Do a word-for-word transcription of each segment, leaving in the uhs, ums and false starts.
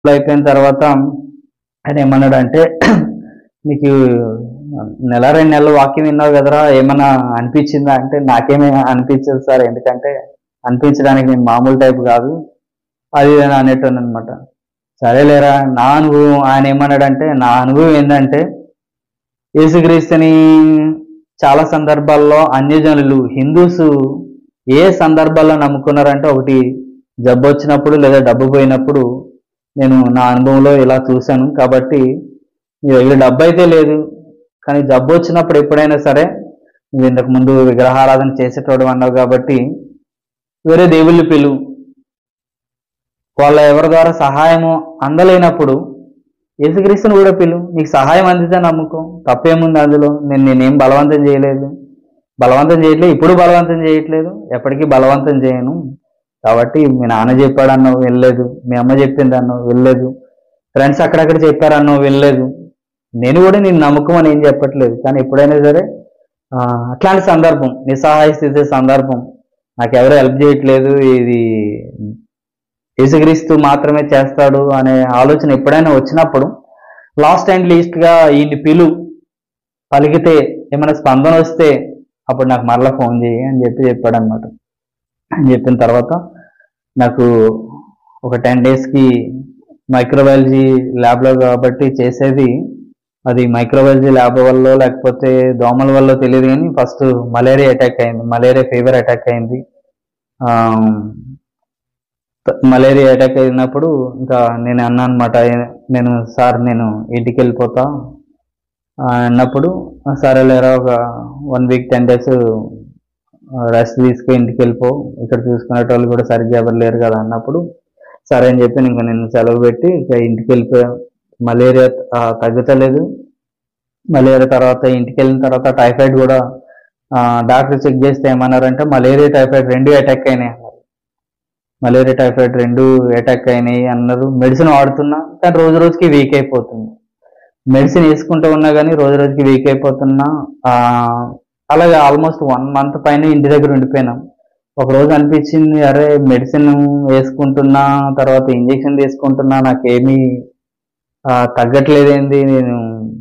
అయిపోయిన తర్వాత ఆయన ఏమన్నాడంటే, నీకు నెల రెండు నెలలు వాక్యం విన్నావు కదరా, ఏమన్నా అనిపించిందా అంటే, నాకేమీ అనిపించదు సార్, ఎందుకంటే అనిపించడానికి నేను మామూలు టైప్ కాదు అది ఇది అని అనేటోను అనమాట. సరేలేరా నా అనుభవం, ఆయన ఏమన్నాడంటే, నా అనుభవం ఏంటంటే యేసుక్రీస్తుని చాలా సందర్భాల్లో అన్యజనులు హిందూస్ ఏ సందర్భాల్లో నమ్ముకున్నారంటే, ఒకటి జబ్బు వచ్చినప్పుడు లేదా డబ్బు పోయినప్పుడు. నేను నా అనుభవంలో ఇలా చూశాను కాబట్టి, నీ దగ్గర డబ్బు అయితే లేదు కానీ జబ్బు వచ్చినప్పుడు ఎప్పుడైనా సరే, నువ్వు ఇంతకు ముందు విగ్రహారాధన చేసేటోడు అన్నావు కాబట్టి వేరే దేవుళ్ళు పిలువు, వాళ్ళ ఎవరి ద్వారా సహాయము అందలేనప్పుడు యేసుక్రీస్తుని కూడా పిలువు, నీకు సహాయం అందితే నమ్ముకో, తప్పేముంది అందులో. నేను నేనేం బలవంతం చేయలేదు, బలవంతం చేయట్లేదు, ఇప్పుడు బలవంతం చేయట్లేదు, ఎప్పటికీ బలవంతం చేయను. కాబట్టి మీ నాన్న చెప్పాడు అన్నావు వెళ్ళలేదు, మీ అమ్మ చెప్పింది అన్నావు వెళ్ళలేదు, ఫ్రెండ్స్ అక్కడక్కడ చెప్పారు అన్నావు వెళ్ళలేదు. నేను కూడా నేను నమ్మకం అని ఏం చెప్పట్లేదు, కానీ ఎప్పుడైనా సరే అట్లాంటి సందర్భం, నిస్సహాయ స్థితి సందర్భం, నాకు ఎవరు హెల్ప్ చేయట్లేదు, ఇది యేసుక్రీస్తు మాత్రమే చేస్తాడు అనే ఆలోచన ఎప్పుడైనా వచ్చినప్పుడు లాస్ట్ అండ్ లీస్ట్గా ఈయన్ని పిలు, పలికితే ఏమైనా స్పందన వస్తే అప్పుడు నాకు మరలా ఫోన్ చేయి అని చెప్పి చెప్పాడు అనమాట. అని చెప్పిన తర్వాత నాకు ఒక టెన్ డేస్కి మైక్రోబయాలజీ ల్యాబ్లో కాబట్టి చేసేది, అది మైక్రోబయాలజీ ల్యాబ్ వల్ల లేకపోతే దోమల వల్ల తెలియదు కానీ ఫస్ట్ మలేరియా అటాక్ అయింది, మలేరియా ఫీవర్ అటాక్ అయింది. మలేరియా అటాక్ అయినప్పుడు ఇంకా నేను అన్నా అనమాట, నేను సార్ నేను ఇంటికి వెళ్ళిపోతా అన్నప్పుడు, సరేలేరా ఒక one week ten days rest తీసుకుని ఇంటికి వెళ్ళిపో, ఇక్కడ చూసుకునేటోళ్ళు కూడా సరిగ్గా ఎవరు లేరు కదా అన్నప్పుడు, సరే అని చెప్పి ఇంకా నేను సెలవు పెట్టి ఇక ఇంటికి వెళ్ళిపోయా. మలేరియా తగ్గుతలేదు. మలేరియా తర్వాత ఇంటికి వెళ్ళిన తర్వాత టైఫాయిడ్ కూడా డాక్టర్ చెక్ చేస్తే ఏమన్నారంటే, మలేరియా టైఫాయిడ్ రెండు అటాక్ అయినాయి అన్నారు. మలేరియా టైఫాయిడ్ రెండు అటాక్ అయినాయి అన్నారు. మెడిసిన్ వాడుతున్నా కానీ రోజు రోజుకి వీక్ అయిపోతుంది, మెడిసిన్ వేసుకుంటూ ఉన్నా కానీ రోజు రోజుకి వీక్ అయిపోతున్నా. అలాగే ఆల్మోస్ట్ వన్ మంత్ పైన ఇంటి దగ్గర ఉండిపోయినాం. ఒకరోజు అనిపించింది, అరే మెడిసిన్ వేసుకుంటున్నా తర్వాత ఇంజక్షన్ తీసుకుంటున్నా నాకేమీ తగ్గట్లేదేంది, నేను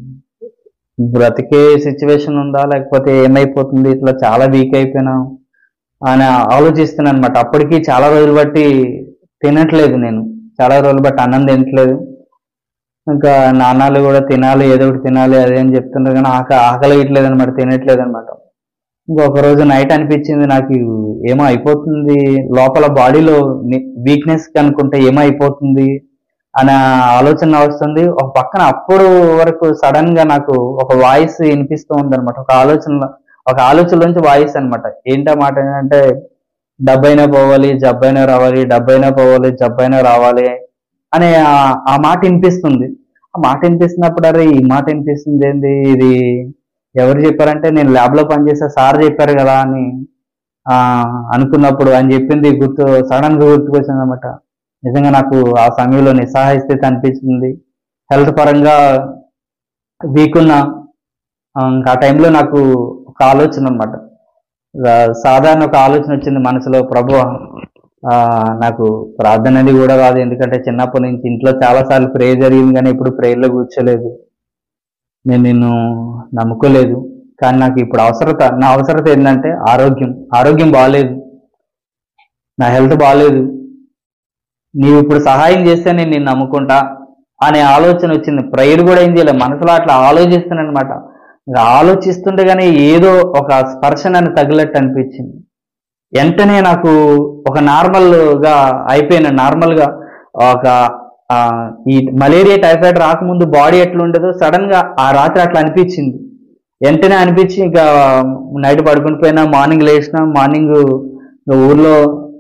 బ్రతికే సిచ్యువేషన్ ఉందా లేకపోతే ఏమైపోతుంది, ఇట్లా చాలా వీక్ అయిపోయినా అని ఆలోచిస్తున్నాను అనమాట. అప్పటికి చాలా రోజులు బట్టి తినట్లేదు, నేను చాలా రోజులు బట్టి అన్నం తినట్లేదు. ఇంకా నాన్నలు కూడా తినాలి, ఏదో ఒకటి తినాలి అదే అని చెప్తున్నారు కానీ ఆక ఆకలి ఇట్లేదు అనమాట, తినట్లేదు అనమాట. ఇంకొక రోజు నైట్ అనిపించింది, నాకు ఏమో అయిపోతుంది లోపల బాడీలో వీక్నెస్ కనుకుంటే ఏమో అయిపోతుంది అనే ఆలోచన వస్తుంది. ఒక పక్కన అప్పుడు వరకు సడన్ గా నాకు ఒక వాయిస్ వినిపిస్తూ ఉంది అనమాట, ఒక ఆలోచన ఒక ఆలోచనలోంచి వాయిస్ అనమాట. ఏంటా మాట ఏంటంటే, డబ్బైనా పోవాలి జబ్బైనా రావాలి, డబ్బైనా పోవాలి జబ్బైనా రావాలి అనే ఆ మాట వినిపిస్తుంది. ఆ మాట వినిపిస్తున్నప్పుడు అరే ఈ మాట వినిపిస్తుంది ఏంది, ఇది ఎవరు చెప్పారంటే నేను ల్యాబ్లో పనిచేసే సార్ చెప్పారు కదా అని ఆ అనుకున్నప్పుడు అని చెప్పింది గుర్తు సడన్ గా గుర్తుకొచ్చింది అనమాట. నిజంగా నాకు ఆ సమయంలో నిస్సహాయ స్థితి అనిపించింది, హెల్త్ పరంగా వీక్ ఉన్నా. ఆ టైంలో నాకు ఒక ఆలోచన అనమాట, సాధారణ ఒక ఆలోచన వచ్చింది మనసులో, ప్రభు ఆ నాకు ప్రార్థన అనేది కూడా కాదు, ఎందుకంటే చిన్నప్పటి నుంచి ఇంట్లో చాలాసార్లు ప్రే జరిగింది కానీ ఇప్పుడు ప్రేయర్లో కూర్చోలేదు, నేను నిన్ను నమ్ముకోలేదు. కానీ నాకు ఇప్పుడు అవసరత నా అవసరత ఏంటంటే ఆరోగ్యం ఆరోగ్యం బాగాలేదు, నా హెల్త్ బాగాలేదు, నీవు ఇప్పుడు సహాయం చేస్తే నేను నిన్ను నమ్ముకుంటా అనే ఆలోచన వచ్చింది. ప్రేయర్ కూడా ఏం చేయలేదు, మనసులో అట్లా ఆలోచిస్తున్నాను అనమాట. ఆలోచిస్తుంటే కానీ ఏదో ఒక స్పర్శ నన్ను తగిలట్టు అనిపించింది. వెంటనే నాకు ఒక నార్మల్గా అయిపోయిన నార్మల్గా ఒక ఈ మలేరియా టైఫాయిడ్ రాకముందు బాడీ ఎట్లా ఉండదో సడన్ గా ఆ రాత్రి అట్లా అనిపించింది. వెంటనే అనిపించి ఇంకా నైట్ పడుకుని పోయినా, మార్నింగ్ లేచిన, మార్నింగ్ ఊర్లో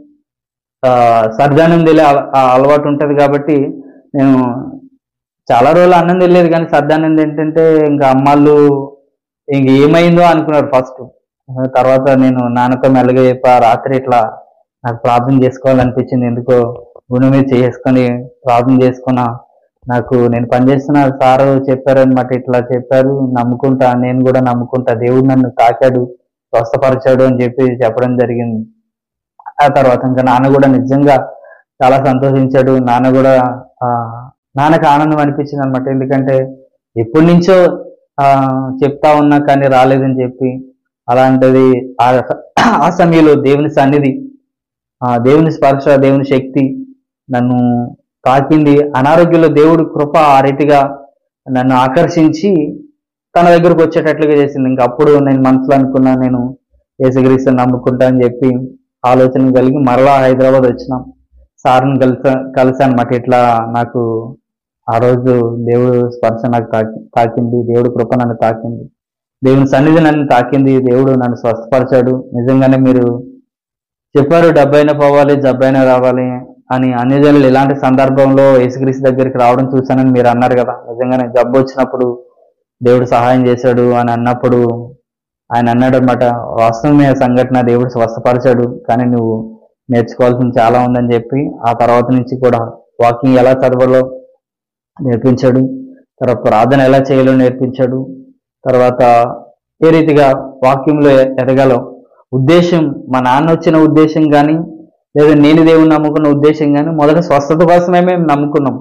సర్దానం తెలియ అలవాటు ఉంటుంది కాబట్టి నేను చాలా రోజులు అన్నం తెలియదు కానీ సర్దానం ఏంటంటే ఇంకా అమ్మాళ్ళు ఇంక ఏమైందో అనుకున్నారు ఫస్ట్. తర్వాత నేను నాన్నతో మెల్లగా చెప్పా, రాత్రి ఇట్లా నాకు ప్రార్థన చేసుకోవాలనిపించింది, ఎందుకో గుండె మీద చేసుకొని ప్రార్థన చేసుకున్నా, నాకు నేను పనిచేస్తున్న సారు చెప్పారనమాట, ఇట్లా చెప్పారు నమ్ముకుంటా, నేను కూడా నమ్ముకుంటా, దేవుడు నన్ను తాకాడు స్వస్థపరిచాడు అని చెప్పి చెప్పడం జరిగింది. ఆ తర్వాత ఇంకా నాన్న కూడా నిజంగా చాలా సంతోషించాడు. నాన్న కూడా నాన్నకు ఆనందం అనిపించింది అనమాట. ఎందుకంటే ఎప్పటి నుంచో ఆ చెప్తా ఉన్నా కానీ రాలేదని చెప్పి, అలాంటిది ఆ ఆ సమయంలో దేవుని సన్నిధి, ఆ దేవుని స్పర్శ, దేవుని శక్తి నన్ను తాకింది. అనారోగ్యంలో దేవుడు కృప ఆ రీతిగా నన్ను ఆకర్షించి తన దగ్గరకు వచ్చేటట్లుగా చేసింది. ఇంకా అప్పుడు నేను మనసులో అనుకున్నా, నేను యేసుక్రీస్తుని నమ్ముకుంటా అని చెప్పి ఆలోచన కలిగి మరలా హైదరాబాద్ వచ్చినాం. సార్ని కలిసా కలిసా అనమాట. ఇట్లా నాకు ఆ రోజు దేవుడు స్పర్శ నాకు తాకి తాకింది దేవుడు కృప నన్ను తాకింది, దేవుని సన్నిధి నన్ను తాకింది, దేవుడు నన్ను స్వస్థపరిచాడు. నిజంగానే మీరు చెప్పారు డబ్బైనా పోవాలి జబ్బైనా రావాలి అని. అన్ని జనులు ఇలాంటి సందర్భంలో యేసుక్రీస్తు దగ్గరికి రావడం చూశానని మీరు అన్నారు కదా. నిజంగానే జబ్బు వచ్చినప్పుడు దేవుడు సహాయం చేశాడు అని అన్నప్పుడు ఆయన అన్నాడు అనమాట, వాస్తవమే సంఘటన, దేవుడు స్వస్థపరిచాడు, కానీ నువ్వు నేర్చుకోవాల్సింది చాలా ఉందని చెప్పి ఆ తర్వాత నుంచి కూడా వాకింగ్ ఎలా చదవాలో నేర్పించాడు, తర్వాత ప్రార్థన ఎలా చేయాలో నేర్పించాడు, తర్వాత ఏ రీతిగా వాక్యంలో ఎదగాలో ఉద్దేశం, మా నాన్న వచ్చిన ఉద్దేశం కానీ లేదా నేను దేవుని నమ్ముకున్న ఉద్దేశం కానీ మొదట స్వస్థత కోసమే మేము నమ్ముకున్నాం.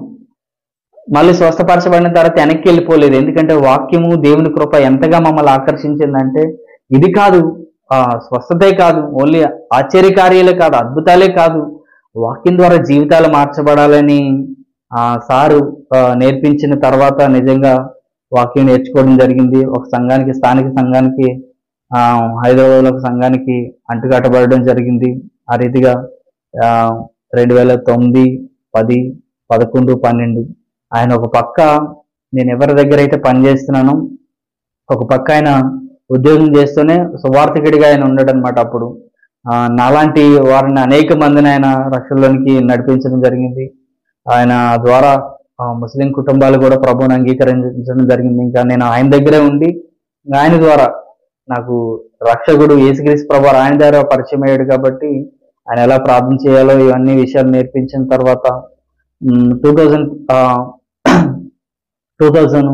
మళ్ళీ స్వస్థపరచబడిన తర్వాత వెనక్కి వెళ్ళిపోలేదు. ఎందుకంటే వాక్యము దేవుని కృప ఎంతగా మమ్మల్ని ఆకర్షించిందంటే ఇది కాదు, ఆ స్వస్థతే కాదు, ఓన్లీ ఆశ్చర్యకార్యాలే కాదు, అద్భుతాలే కాదు, వాక్యం ద్వారా జీవితాలు మార్చబడాలని ఆ సారు నేర్పించిన తర్వాత నిజంగా వాక్యం నేర్చుకోవడం జరిగింది. ఒక సంఘానికి, స్థానిక సంఘానికి, ఆ హైదరాబాద్లో ఒక సంఘానికి అంటుకట్టబడడం జరిగింది. ఆ రీతిగా ఆ రెండు వేల తొమ్మిది పది పదకొండు పన్నెండు ఆయన ఒక పక్క నేను ఎవరి దగ్గర అయితే పనిచేస్తున్నానో ఒక పక్క ఆయన ఉద్యోగం చేస్తూనే సువార్థకుడిగా ఆయన ఉన్నాడు అనమాట. అప్పుడు ఆ నాలాంటి వారిని అనేక మందిని ఆయన రక్షణలోనికి నడిపించడం జరిగింది. ఆయన ద్వారా ముస్లిం కుటుంబాలు కూడా ప్రభువుని అంగీకరించడం జరిగింది. ఇంకా నేను ఆయన దగ్గరే ఉండి ఆయన ద్వారా నాకు రక్షకుడు యేసుక్రీస్తు ప్రభు ఆయన ద్వారా పరిచయం అయ్యాడు కాబట్టి ఆయన ఎలా ప్రార్థన చేయాలో ఇవన్నీ విషయాలు నేర్పించిన తర్వాత టూ థౌజండ్ టూ థౌజండ్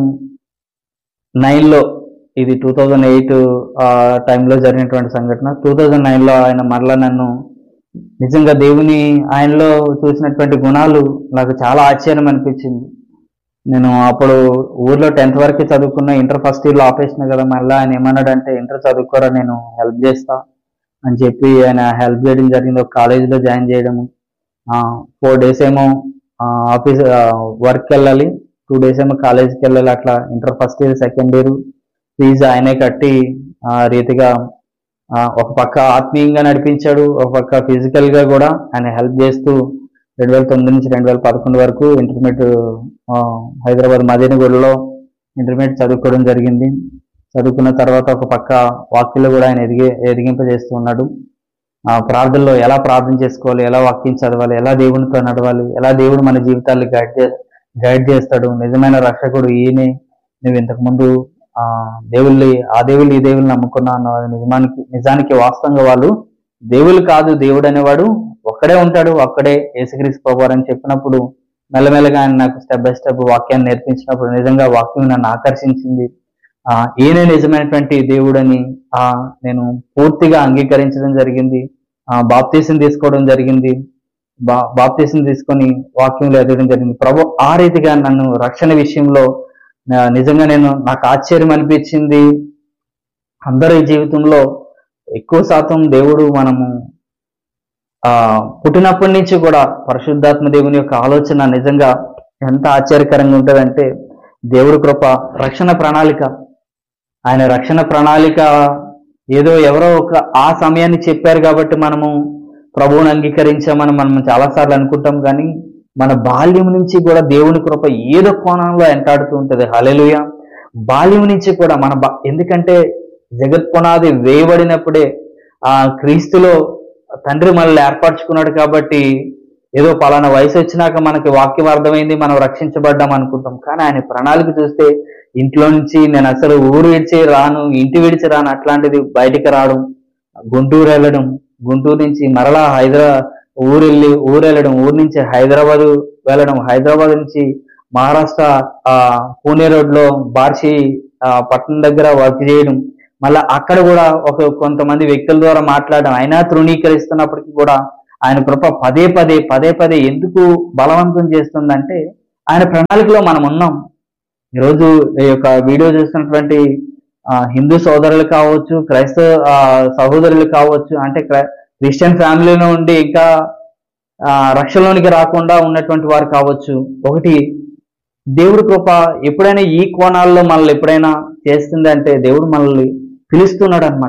నైన్లో ఇది టూ థౌజండ్ ఎయిట్ టైంలో జరిగినటువంటి సంఘటన. టూ థౌజండ్ నైన్లో ఆయన మరలా నన్ను నిజంగా దేవుని ఆయనలో చూసినటువంటి గుణాలు నాకు చాలా ఆశ్చర్యం అనిపించింది. నేను అప్పుడు ఊర్లో టెన్త్ వరకు చదువుకున్న, ఇంటర్ ఫస్ట్ ఇయర్లో ఆపేసిన కదా. మళ్ళీ ఆయన ఏమన్నాడంటే ఇంటర్ చదువుకోరా నేను హెల్ప్ చేస్తా అని చెప్పి ఆయన హెల్ప్ చేయడం జరిగింది. ఒక కాలేజీలో జాయిన్ చేయడము, ఫోర్ డేస్ ఏమో ఆఫీస్ వర్క్కి వెళ్ళాలి, టూ డేస్ ఏమో కాలేజీకి వెళ్ళాలి. అట్లా inter first year second year fee ఆయనే కట్టి ఆ రీతిగా ఒక పక్క ఆత్మీయంగా నడిపించాడు, ఒక పక్క ఫిజికల్గా కూడా ఆయన హెల్ప్ చేస్తూ రెండు వేల తొమ్మిది నుంచి రెండు వేల పదకొండు వరకు ఇంటర్మీడియట్ హైదరాబాద్ మదీనగూడలో ఇంటర్మీడియట్ చదువుకోవడం జరిగింది. చదువుకున్న తర్వాత ఒక పక్క వాక్యంలో కూడా ఆయన ఎదిగే ఎదిగింపజేస్తూ ఉన్నాడు. ఆ ప్రార్థనలో ఎలా ప్రార్థన చేసుకోవాలి, ఎలా వాక్యం చదవాలి, ఎలా దేవునితో నడవాలి, ఎలా దేవుడు మన జీవితాన్ని గైడ్ చే గైడ్ చేస్తాడు. నిజమైన రక్షకుడు ఈయనే, నువ్వు ఇంతకుముందు ఆ దేవుళ్ళి ఆ దేవుళ్ళు ఈ దేవుళ్ళు నమ్ముకున్నా అన్న నిజానికి నిజానికి వాస్తవంగా వాళ్ళు దేవుళ్ళు కాదు, దేవుడు అనేవాడు ఒక్కడే ఉంటాడు, ఒక్కడే యేసుక్రీస్తు ప్రభువారు అని చెప్పినప్పుడు మెల్లమెల్లగా ఆయన నాకు స్టెప్ బై స్టెప్ వాక్యాన్ని నేర్పించినప్పుడు నిజంగా వాక్యం నన్ను ఆకర్షించింది. ఆ ఈయనే నిజమైనటువంటి దేవుడని ఆ నేను పూర్తిగా అంగీకరించడం జరిగింది. ఆ బాప్తీసం తీసుకోవడం జరిగింది. బా బాప్తీసం తీసుకొని వాక్యంలో ఎదగడం జరిగింది. ప్రభు ఆ రీతిగా నన్ను రక్షణ విషయంలో నిజంగా నేను నాకు ఆశ్చర్యం అనిపించింది. అందరి జీవితంలో ఎక్కువ శాతం దేవుడు మనము ఆ పుట్టినప్పటి నుంచి కూడా పరిశుద్ధాత్మ దేవుని యొక్క ఆలోచన నిజంగా ఎంత ఆశ్చర్యకరంగా ఉంటుందంటే దేవుడి కృప, రక్షణ ప్రణాళిక, ఆయన రక్షణ ప్రణాళిక ఏదో ఎవరో ఒక ఆ సమయాన్ని చెప్పారు కాబట్టి మనము ప్రభువుని అంగీకరించామని మనం చాలాసార్లు అనుకుంటాం. కానీ మన బాల్యం నుంచి కూడా దేవుని కృప ఏదో కోణంలో వెంటాడుతూ ఉంటుంది. హల్లెలూయా. బాల్యం నుంచి కూడా మన బా ఎందుకంటే జగత్ పునాది వేయబడినప్పుడే ఆ క్రీస్తులో తండ్రి మనల్ని ఏర్పరచుకున్నాడు కాబట్టి ఏదో పలానా వయసు వచ్చినాక మనకి వాక్యం అర్థమైంది, మనం రక్షించబడ్డాం అనుకుంటాం. కానీ ఆయన ప్రణాళిక చూస్తే ఇంట్లో నుంచి నేను అసలు ఊరు విడిచి రాను, ఇంటి విడిచి రాను, అట్లాంటిది బయటికి రావడం, గుంటూరు వెళ్ళడం, గుంటూరు నుంచి మరలా హైదరాబాద్ ఊరు వెళ్ళి ఊరు వెళ్ళడం, ఊరు నుంచి హైదరాబాద్ వెళ్ళడం, హైదరాబాద్ నుంచి మహారాష్ట్ర ఆ పూణే రోడ్లో బార్షి ఆ పట్టణం దగ్గర వర్క్ చేయడం, మళ్ళీ అక్కడ కూడా ఒక కొంతమంది వ్యక్తుల ద్వారా మాట్లాడడం, అయినా తృణీకరిస్తున్నప్పటికీ కూడా ఆయన కృప పదే పదే పదే పదే ఎందుకు బలవంతం చేస్తుందంటే ఆయన ప్రణాళికలో మనం ఉన్నాం. ఈరోజు ఈ యొక్క వీడియో చూస్తున్నటువంటి ఆ, హిందూ సోదరులు కావచ్చు, క్రైస్తవ ఆ, సహోదరులు కావచ్చు, అంటే క్రై- క్రిస్టియన్ ఫ్యామిలీలో ఉండి ఇంకా ఆ, రక్షణలోనికి రాకుండా ఉన్నటువంటి వారు కావచ్చు. ఒకటి, దేవుడి కృప ఎప్పుడైనా ఈ కోణాల్లో మనల్ని ఎప్పుడైనా చేస్తుంది అంటే దేవుడు మనల్ని పిలుస్తున్నాడు అనమాట.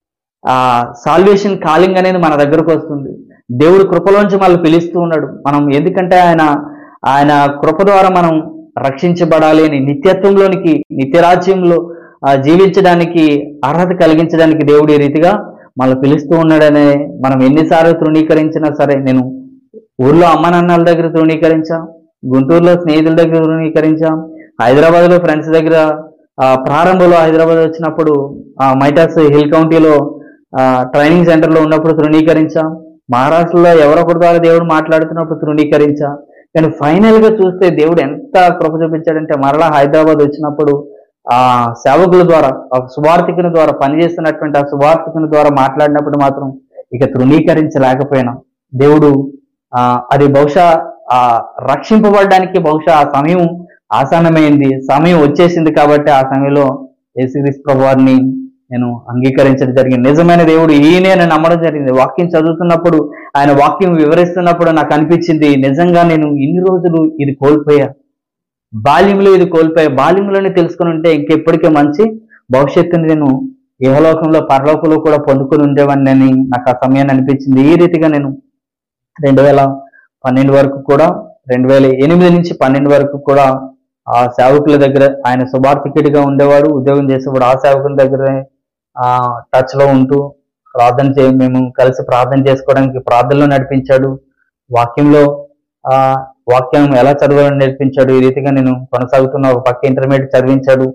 ఆ సాల్వేషన్ కాలింగ్ అనేది మన దగ్గరకు వస్తుంది. దేవుడి కృపలోంచి మనల్ని పిలుస్తూ ఉన్నాడు. మనం ఎందుకంటే ఆయన ఆయన కృప ద్వారా మనం రక్షించబడాలి అని నిత్యత్వంలోనికి, నిత్యరాజ్యంలో ఆ, జీవించడానికి అర్హత కలిగించడానికి దేవుడు ఈ రీతిగా మనల్ని పిలుస్తూ ఉన్నాడనే మనం ఎన్నిసార్లు తృణీకరించినా సరే, నేను ఊర్లో అమ్మ నాన్నల దగ్గర తృణీకరించాం, గుంటూరులో స్నేహితుల దగ్గర తృణీకరించాం, హైదరాబాద్ లో ఫ్రెండ్స్ దగ్గర ఆ, ప్రారంభంలో హైదరాబాద్ వచ్చినప్పుడు ఆ, మైటాస్ హిల్ కౌంటీలో ఆ, ట్రైనింగ్ సెంటర్ లో ఉన్నప్పుడు తృణీకరించాం, మహారాష్ట్రలో ఎవరొకరి ద్వారా దేవుడు మాట్లాడుతున్నప్పుడు తృణీకరించాం. కానీ ఫైనల్ గా చూస్తే దేవుడు ఎంత కృప చూపించాడంటే మరలా హైదరాబాద్ వచ్చినప్పుడు ఆ సేవకుల ద్వారా, ఆ సువార్థికుని ద్వారా, పనిచేస్తున్నటువంటి ఆ సువార్థికుని ద్వారా మాట్లాడినప్పుడు మాత్రం ఇక తృణీకరించలేకపోయినాం. దేవుడు ఆ అది బహుశా ఆ రక్షింపబడడానికి బహుశా ఆ సమయం ఆసన్నమైంది, సమయం వచ్చేసింది. కాబట్టి ఆ సమయంలో యేసుక్రీస్తు ప్రభు వారిని నేను అంగీకరించడం జరిగింది. నిజమైన దేవుడు ఈయనే అని నమ్మడం జరిగింది. వాక్యం చదువుతున్నప్పుడు, ఆయన వాక్యం వివరిస్తున్నప్పుడు నాకు అనిపించింది, నిజంగా నేను ఇన్ని రోజులు ఇది కోల్పోయా, బాల్యంలో ఇది కోల్పోయా, బాల్యంలోనే తెలుసుకుని ఉంటే ఇంకెప్పటికే మంచి భవిష్యత్తుని నేను ఇహలోకంలో పరలోకంలో కూడా పొందుకొని ఉండేవాడిని అని నాకు ఆ సమయాన్ని అనిపించింది. ఈ రీతిగా నేను రెండు వేల పన్నెండు వరకు కూడా, రెండు వేల ఎనిమిది నుంచి పన్నెండు వరకు కూడా ఆ సేవకుల దగ్గర, ఆయన సువార్థికుడిగా ఉండేవాడు, ఉద్యోగం చేసేవాడు. ఆ సేవకుల దగ్గర ఆ టచ్ లో ఉంటూ ప్రార్థన చే మేము కలిసి ప్రార్థన చేసుకోవడానికి ప్రార్థనలో నడిపించాడు. వాక్యంలో ఆ వాక్యం ఎలా చదవాలని నేర్పించాడు. ఈ రీతిగా నేను కొనసాగుతున్న, ఒక పక్క ఇంటర్మీడియట్ చదివించాడు.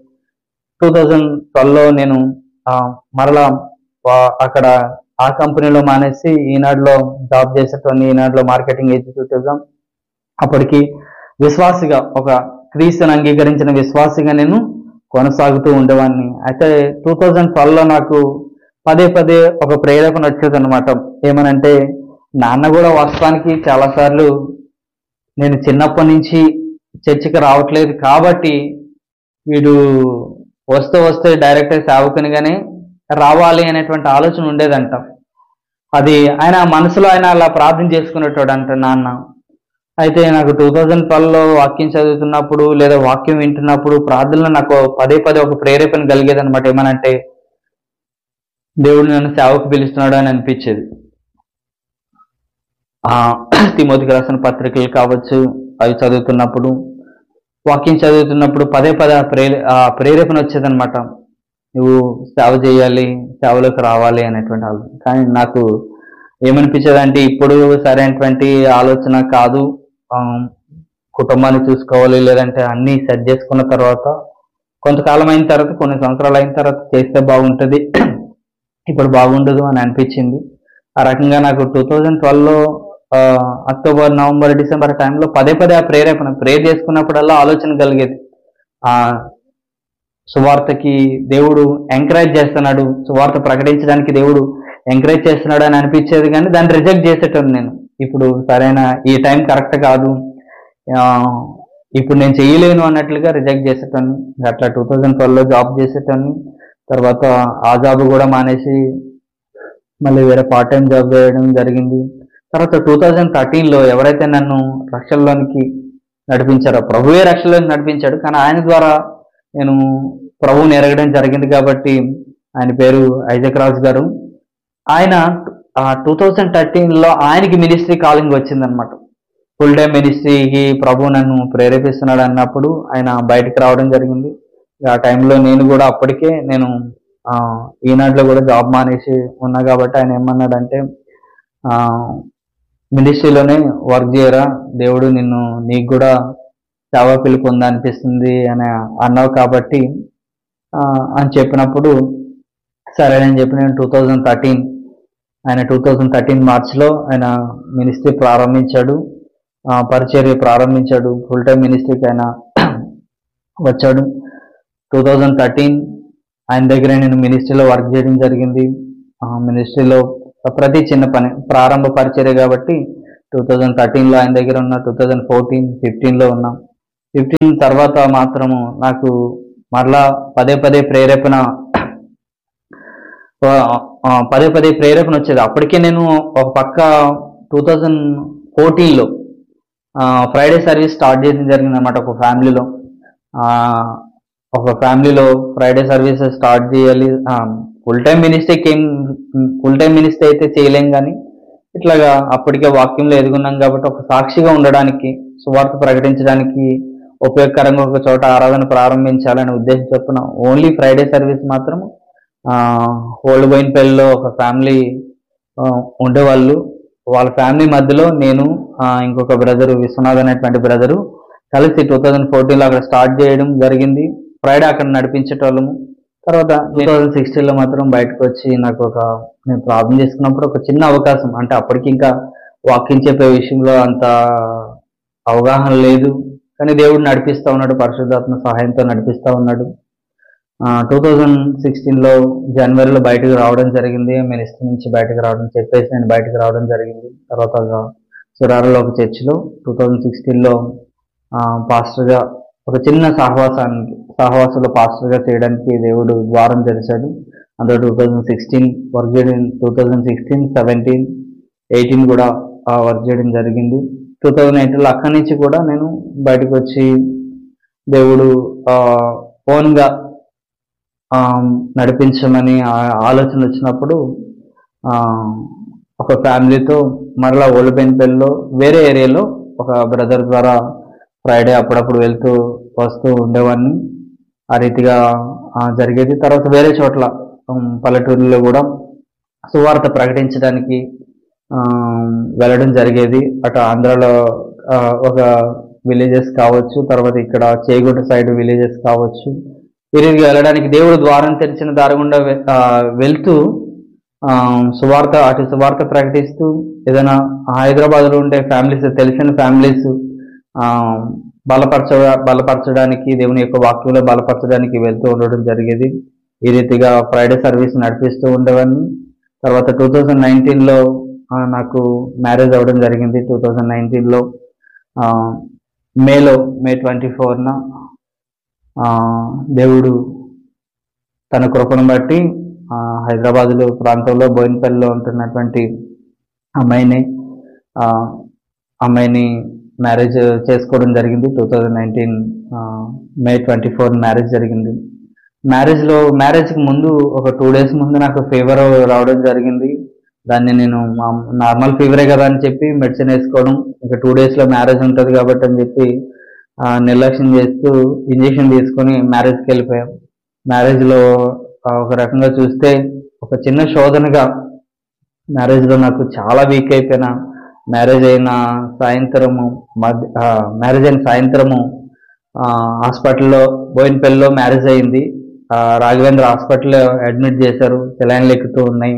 టూ థౌజండ్ ట్వెల్వ్ లో నేను ఆ మరలా ఆ- అక్కడ ఆ కంపెనీలో మానేసి ఈనాడులో జాబ్ చేసేటోని, ఈనాడులో మార్కెటింగ్ ఎగ్జిక్యూటివ్ గా, అప్పటికి విశ్వాసిగా, ఒక క్రీస్తుని అంగీకరించిన విశ్వాసిగా నేను కొనసాగుతూ ఉండేవాడిని. అయితే టూ థౌజండ్ ట్వెల్వ్ లో నాకు పదే పదే ఒక ప్రేరేపణ వచ్చేది అనమాట. ఏమనంటే, నాన్న కూడా వాస్తవానికి చాలా సార్లు నేను చిన్నప్పటి నుంచి చర్చికి రావట్లేదు కాబట్టి వీడు వస్తూ వస్తే డైరెక్ట్ సేవకునిగానే రావాలి అనేటువంటి ఆలోచన ఉండేదంట. అది ఆయన మనసులో ఆయన అలా ప్రార్థన చేసుకునేటోడు అంట నాన్న. అయితే నాకు టూ థౌజండ్ ట్వెల్వ్ లో వాక్యం చదువుతున్నప్పుడు లేదా వాక్యం వింటున్నప్పుడు ప్రార్థనలో నాకు పదే పదే ఒక ప్రేరేపణ కలిగేది అనమాట. ఏమనంటే, దేవుడు నన్ను సేవకు పిలుస్తున్నాడు అని అనిపించేది. ఆ తిమోతికి రాసిన పత్రికలు కావచ్చు, అవి చదువుతున్నప్పుడు, వాక్యం చదువుతున్నప్పుడు పదే పదే ఆ ప్రే ఆ ప్రేరేపణ వచ్చేదనమాట. నువ్వు సేవ చేయాలి, సేవలోకి రావాలి అనేటువంటి ఆలోచన. కానీ నాకు ఏమనిపించేది అంటే, ఇప్పుడు సరైనటువంటి ఆలోచన కాదు, ఆ, కుటుంబాన్ని చూసుకోవాలి, లేదంటే అన్ని సెట్ చేసుకున్న తర్వాత కొంతకాలం అయిన తర్వాత, కొన్ని సంవత్సరాలు అయిన తర్వాత చేస్తే బాగుంటుంది, ఇప్పుడు బాగుండదు అని అనిపించింది. ఆ రకంగా నాకు టూ థౌజండ్ ట్వెల్వ్ లో ఆ, అక్టోబర్, నవంబర్, డిసెంబర్ టైంలో పదే పదే ఆ ప్రేరేపణ, ప్రేర్ చేసుకున్నప్పుడల్లా ఆలోచన కలిగేది. ఆ సువార్తకి దేవుడు ఎంకరేజ్ చేస్తున్నాడు, సువార్త ప్రకటించడానికి దేవుడు ఎంకరేజ్ చేస్తున్నాడు అని అనిపించేది. కానీ దాన్ని రిజెక్ట్ చేసేటాను నేను. ఇప్పుడు సరైన ఈ టైం కరెక్ట్ కాదు, ఆ, ఇప్పుడు నేను చేయలేను అన్నట్లుగా రిజెక్ట్ చేసేటాను. అట్లా టూ థౌజండ్ ట్వెల్వ్ లో జాబ్ చేసేటాను. తర్వాత ఆ జాబ్ కూడా మానేసి మళ్ళీ వేరే పార్ట్ టైం జాబ్ చేయడం జరిగింది. తర్వాత టూ థౌజండ్ థర్టీన్ లో ఎవరైతే నన్ను రక్షణలోనికి నడిపించారో, ప్రభువే రక్షణలోకి నడిపించాడు, కానీ ఆయన ద్వారా నేను ప్రభువుని ఎరగడం జరిగింది. కాబట్టి ఆయన పేరు ఐజక్ రాజ్ గారు. ఆయన టూ థౌజండ్ థర్టీన్ లో ఆయనకి మినిస్ట్రీ కాలింగ్ వచ్చిందనమాట. ఫుల్ టైం మినిస్ట్రీకి ప్రభు నన్ను ప్రేరేపిస్తున్నాడు అన్నప్పుడు ఆయన బయటకు రావడం జరిగింది. ఆ టైంలో నేను కూడా అప్పటికే నేను ఆ, ఈనాడులో కూడా జాబ్ మానేసి ఉన్నా కాబట్టి ఆయన ఏమన్నాడంటే, ఆ మినిస్ట్రీలోనే వర్క్ చేయరా, దేవుడు నిన్ను, నీకు కూడా సేవా పిలుపు ఉందా అనిపిస్తుంది అని అన్నావు కాబట్టి ఆ, అని చెప్పినప్పుడు సరేనని చెప్పి నేను టూ థౌజండ్ థర్టీన్ ఆయన టూ థౌజండ్ థర్టీన్ మార్చ్లో ఆయన మినిస్ట్రీ ప్రారంభించాడు, ఆ, పరిచర్య ప్రారంభించాడు. ఫుల్ టైం మినిస్ట్రీకి ఆయన వచ్చాడు. టూ థౌజండ్ థర్టీన్ ఆయన దగ్గర నేను మినిస్ట్రీలో వర్క్ చేయడం జరిగింది. ఆ మినిస్ట్రీలో ప్రతి చిన్న పని ప్రారంభ పరిచర్య కాబట్టి టూ థౌజండ్ థర్టీన్లో ఆయన దగ్గర ఉన్న, టూ థౌజండ్ ఫోర్టీన్ ఫిఫ్టీన్లో ఉన్నా. ఫిఫ్టీన్ తర్వాత మాత్రము నాకు మరలా పదే పదే ప్రేరేపణ ఆ, ఆ, పదే పదే ప్రేరేపణ వచ్చేది. అప్పటికే నేను ఒక పక్క టూ థౌజండ్ ఫోర్టీన్లో ఫ్రైడే సర్వీస్ స్టార్ట్ చేయడం జరిగింది అనమాట ఒక ఫ్యామిలీలో. ఆ, ఒక ఫ్యామిలీలో ఫ్రైడే సర్వీస్ స్టార్ట్ చేయాలి. ఫుల్ టైం మినిస్ట్రీకి ఏం ఫుల్ టైం మినిస్ట్రీ అయితే చేయలేం, కానీ ఇట్లాగా అప్పటికే వాక్యంలో ఎదుగున్నాం కాబట్టి ఒక సాక్షిగా ఉండడానికి, సువార్త ప్రకటించడానికి ఉపయోగకరంగా ఒక చోట ఆరాధన ప్రారంభించాలనే ఉద్దేశం చొప్పున ఓన్లీ ఫ్రైడే సర్వీస్ మాత్రం ఓల్డ్ బోయిన్పల్లిలో ఒక ఫ్యామిలీ ఉండేవాళ్ళు. వాళ్ళ ఫ్యామిలీ మధ్యలో నేను ఆ, ఇంకొక బ్రదరు విశ్వనాథ్ అనేటువంటి బ్రదరు కలిసి టూ థౌజండ్ ఫోర్టీన్లో అక్కడ స్టార్ట్ చేయడం జరిగింది. ఫ్రైడే అక్కడ నడిపించేటోళ్ళము. తర్వాత టూ థౌజండ్ సిక్స్టీన్లో మాత్రం బయటకు వచ్చి నాకు ఒక నేను ప్రార్థన చేసుకున్నప్పుడు ఒక చిన్న అవకాశం, అంటే అప్పటికి ఇంకా వాక్యం చెప్పే విషయంలో అంత అవగాహన లేదు, కానీ దేవుడు నడిపిస్తూ ఉన్నాడు, పరిశుద్ధాత్మ సహాయంతో నడిపిస్తూ ఉన్నాడు. టూ థౌజండ్ సిక్స్టీన్లో జనవరిలో బయటకు రావడం జరిగింది. మినిస్ట్రీ నుంచి బయటకు రావడం చెప్పేసి నేను బయటకు రావడం జరిగింది. తర్వాత సురారులో ఒక చర్చిలో టూ థౌజండ్ సిక్స్టీన్లో పాస్టర్గా ఒక చిన్న సహవాసానికి సహవాసంలో పాస్టర్గా చేయడానికి దేవుడు ద్వారం తెరిచాడు. అందులో టూ థౌజండ్ సిక్స్టీన్ వర్క్ చేయడం, two thousand sixteen seventeen eighteen కూడా వర్క్ చేయడం జరిగింది. టూ థౌజండ్ ఎయిటీన్లో అక్కడి నుంచి కూడా నేను బయటకు వచ్చి దేవుడు ఓన్గా నడిపించమని ఆలోచన వచ్చినప్పుడు ఒక ఫ్యామిలీతో మరలా ఓల్డ్ బెన్పల్లిలో వేరే ఏరియాలో ఒక బ్రదర్ ద్వారా ఫ్రైడే అప్పుడప్పుడు వెళ్తూ వస్తూ ఉండేవాడిని. ఆ రీతిగా జరిగేది. తర్వాత వేరే చోట్ల పల్లెటూరులో కూడా సువార్త ప్రకటించడానికి వెళ్ళడం జరిగేది. అటు ఆంధ్రాలో ఒక విలేజెస్ కావచ్చు, తర్వాత ఇక్కడ చేగుంట సైడ్ విలేజెస్ కావచ్చు, ఈ రీతిగా వెళ్ళడానికి దేవుడు ద్వారం తెరిచిన దారి గుండా వెళ్తూ సువార్త అటు సువార్త ప్రకటిస్తూ ఏదైనా హైదరాబాద్లో ఉండే ఫ్యామిలీస్, తెలిసిన ఫ్యామిలీస్ బలపరచ బలపరచడానికి దేవుని యొక్క వాక్యంలో బలపరచడానికి వెళ్తూ ఉండడం జరిగేది. ఈ రీతిగా ఫ్రైడే సర్వీస్ నడిపిస్తూ ఉండేవాడిని. తర్వాత టూ థౌజండ్ నైన్టీన్లో నాకు మ్యారేజ్ అవ్వడం జరిగింది. టూ థౌజండ్ నైన్టీన్లో మేలో మే ట్వంటీ ఫోర్న దేవుడు తన కృపను బట్టి హైదరాబాద్లో ప్రాంతంలో బోయినపల్లిలో ఉంటున్నటువంటి అమ్మాయిని అమ్మాయిని మ్యారేజ్ చేసుకోవడం జరిగింది. Two thousand nineteen May twenty four marriage జరిగింది. మ్యారేజ్లో మ్యారేజ్కి ముందు ఒక టూ డేస్ ముందు నాకు ఫీవర్ రావడం జరిగింది. దాన్ని నేను నార్మల్ ఫీవరే కదా అని చెప్పి మెడిసిన్ వేసుకోవడం, ఇంకా టూ డేస్లో మ్యారేజ్ ఉంటుంది కాబట్టి అని చెప్పి నిర్లక్ష్యం చేస్తూ ఇంజెక్షన్ తీసుకొని మ్యారేజ్కి వెళ్ళిపోయాం. మ్యారేజ్లో ఒక రకంగా చూస్తే ఒక చిన్న శోధనగా మ్యారేజ్లో నాకు చాలా వీక్ అయిపోయినా, మ్యారేజ్ అయిన సాయంత్రము మధ్య మ్యారేజ్ అయిన సాయంత్రము హాస్పిటల్లో బోయినపల్లిలో మ్యారేజ్ అయింది. రాఘవేంద్ర హాస్పిటల్లో అడ్మిట్ చేశారు. సెలైన్లు ఎక్కుతూ ఉన్నాయి.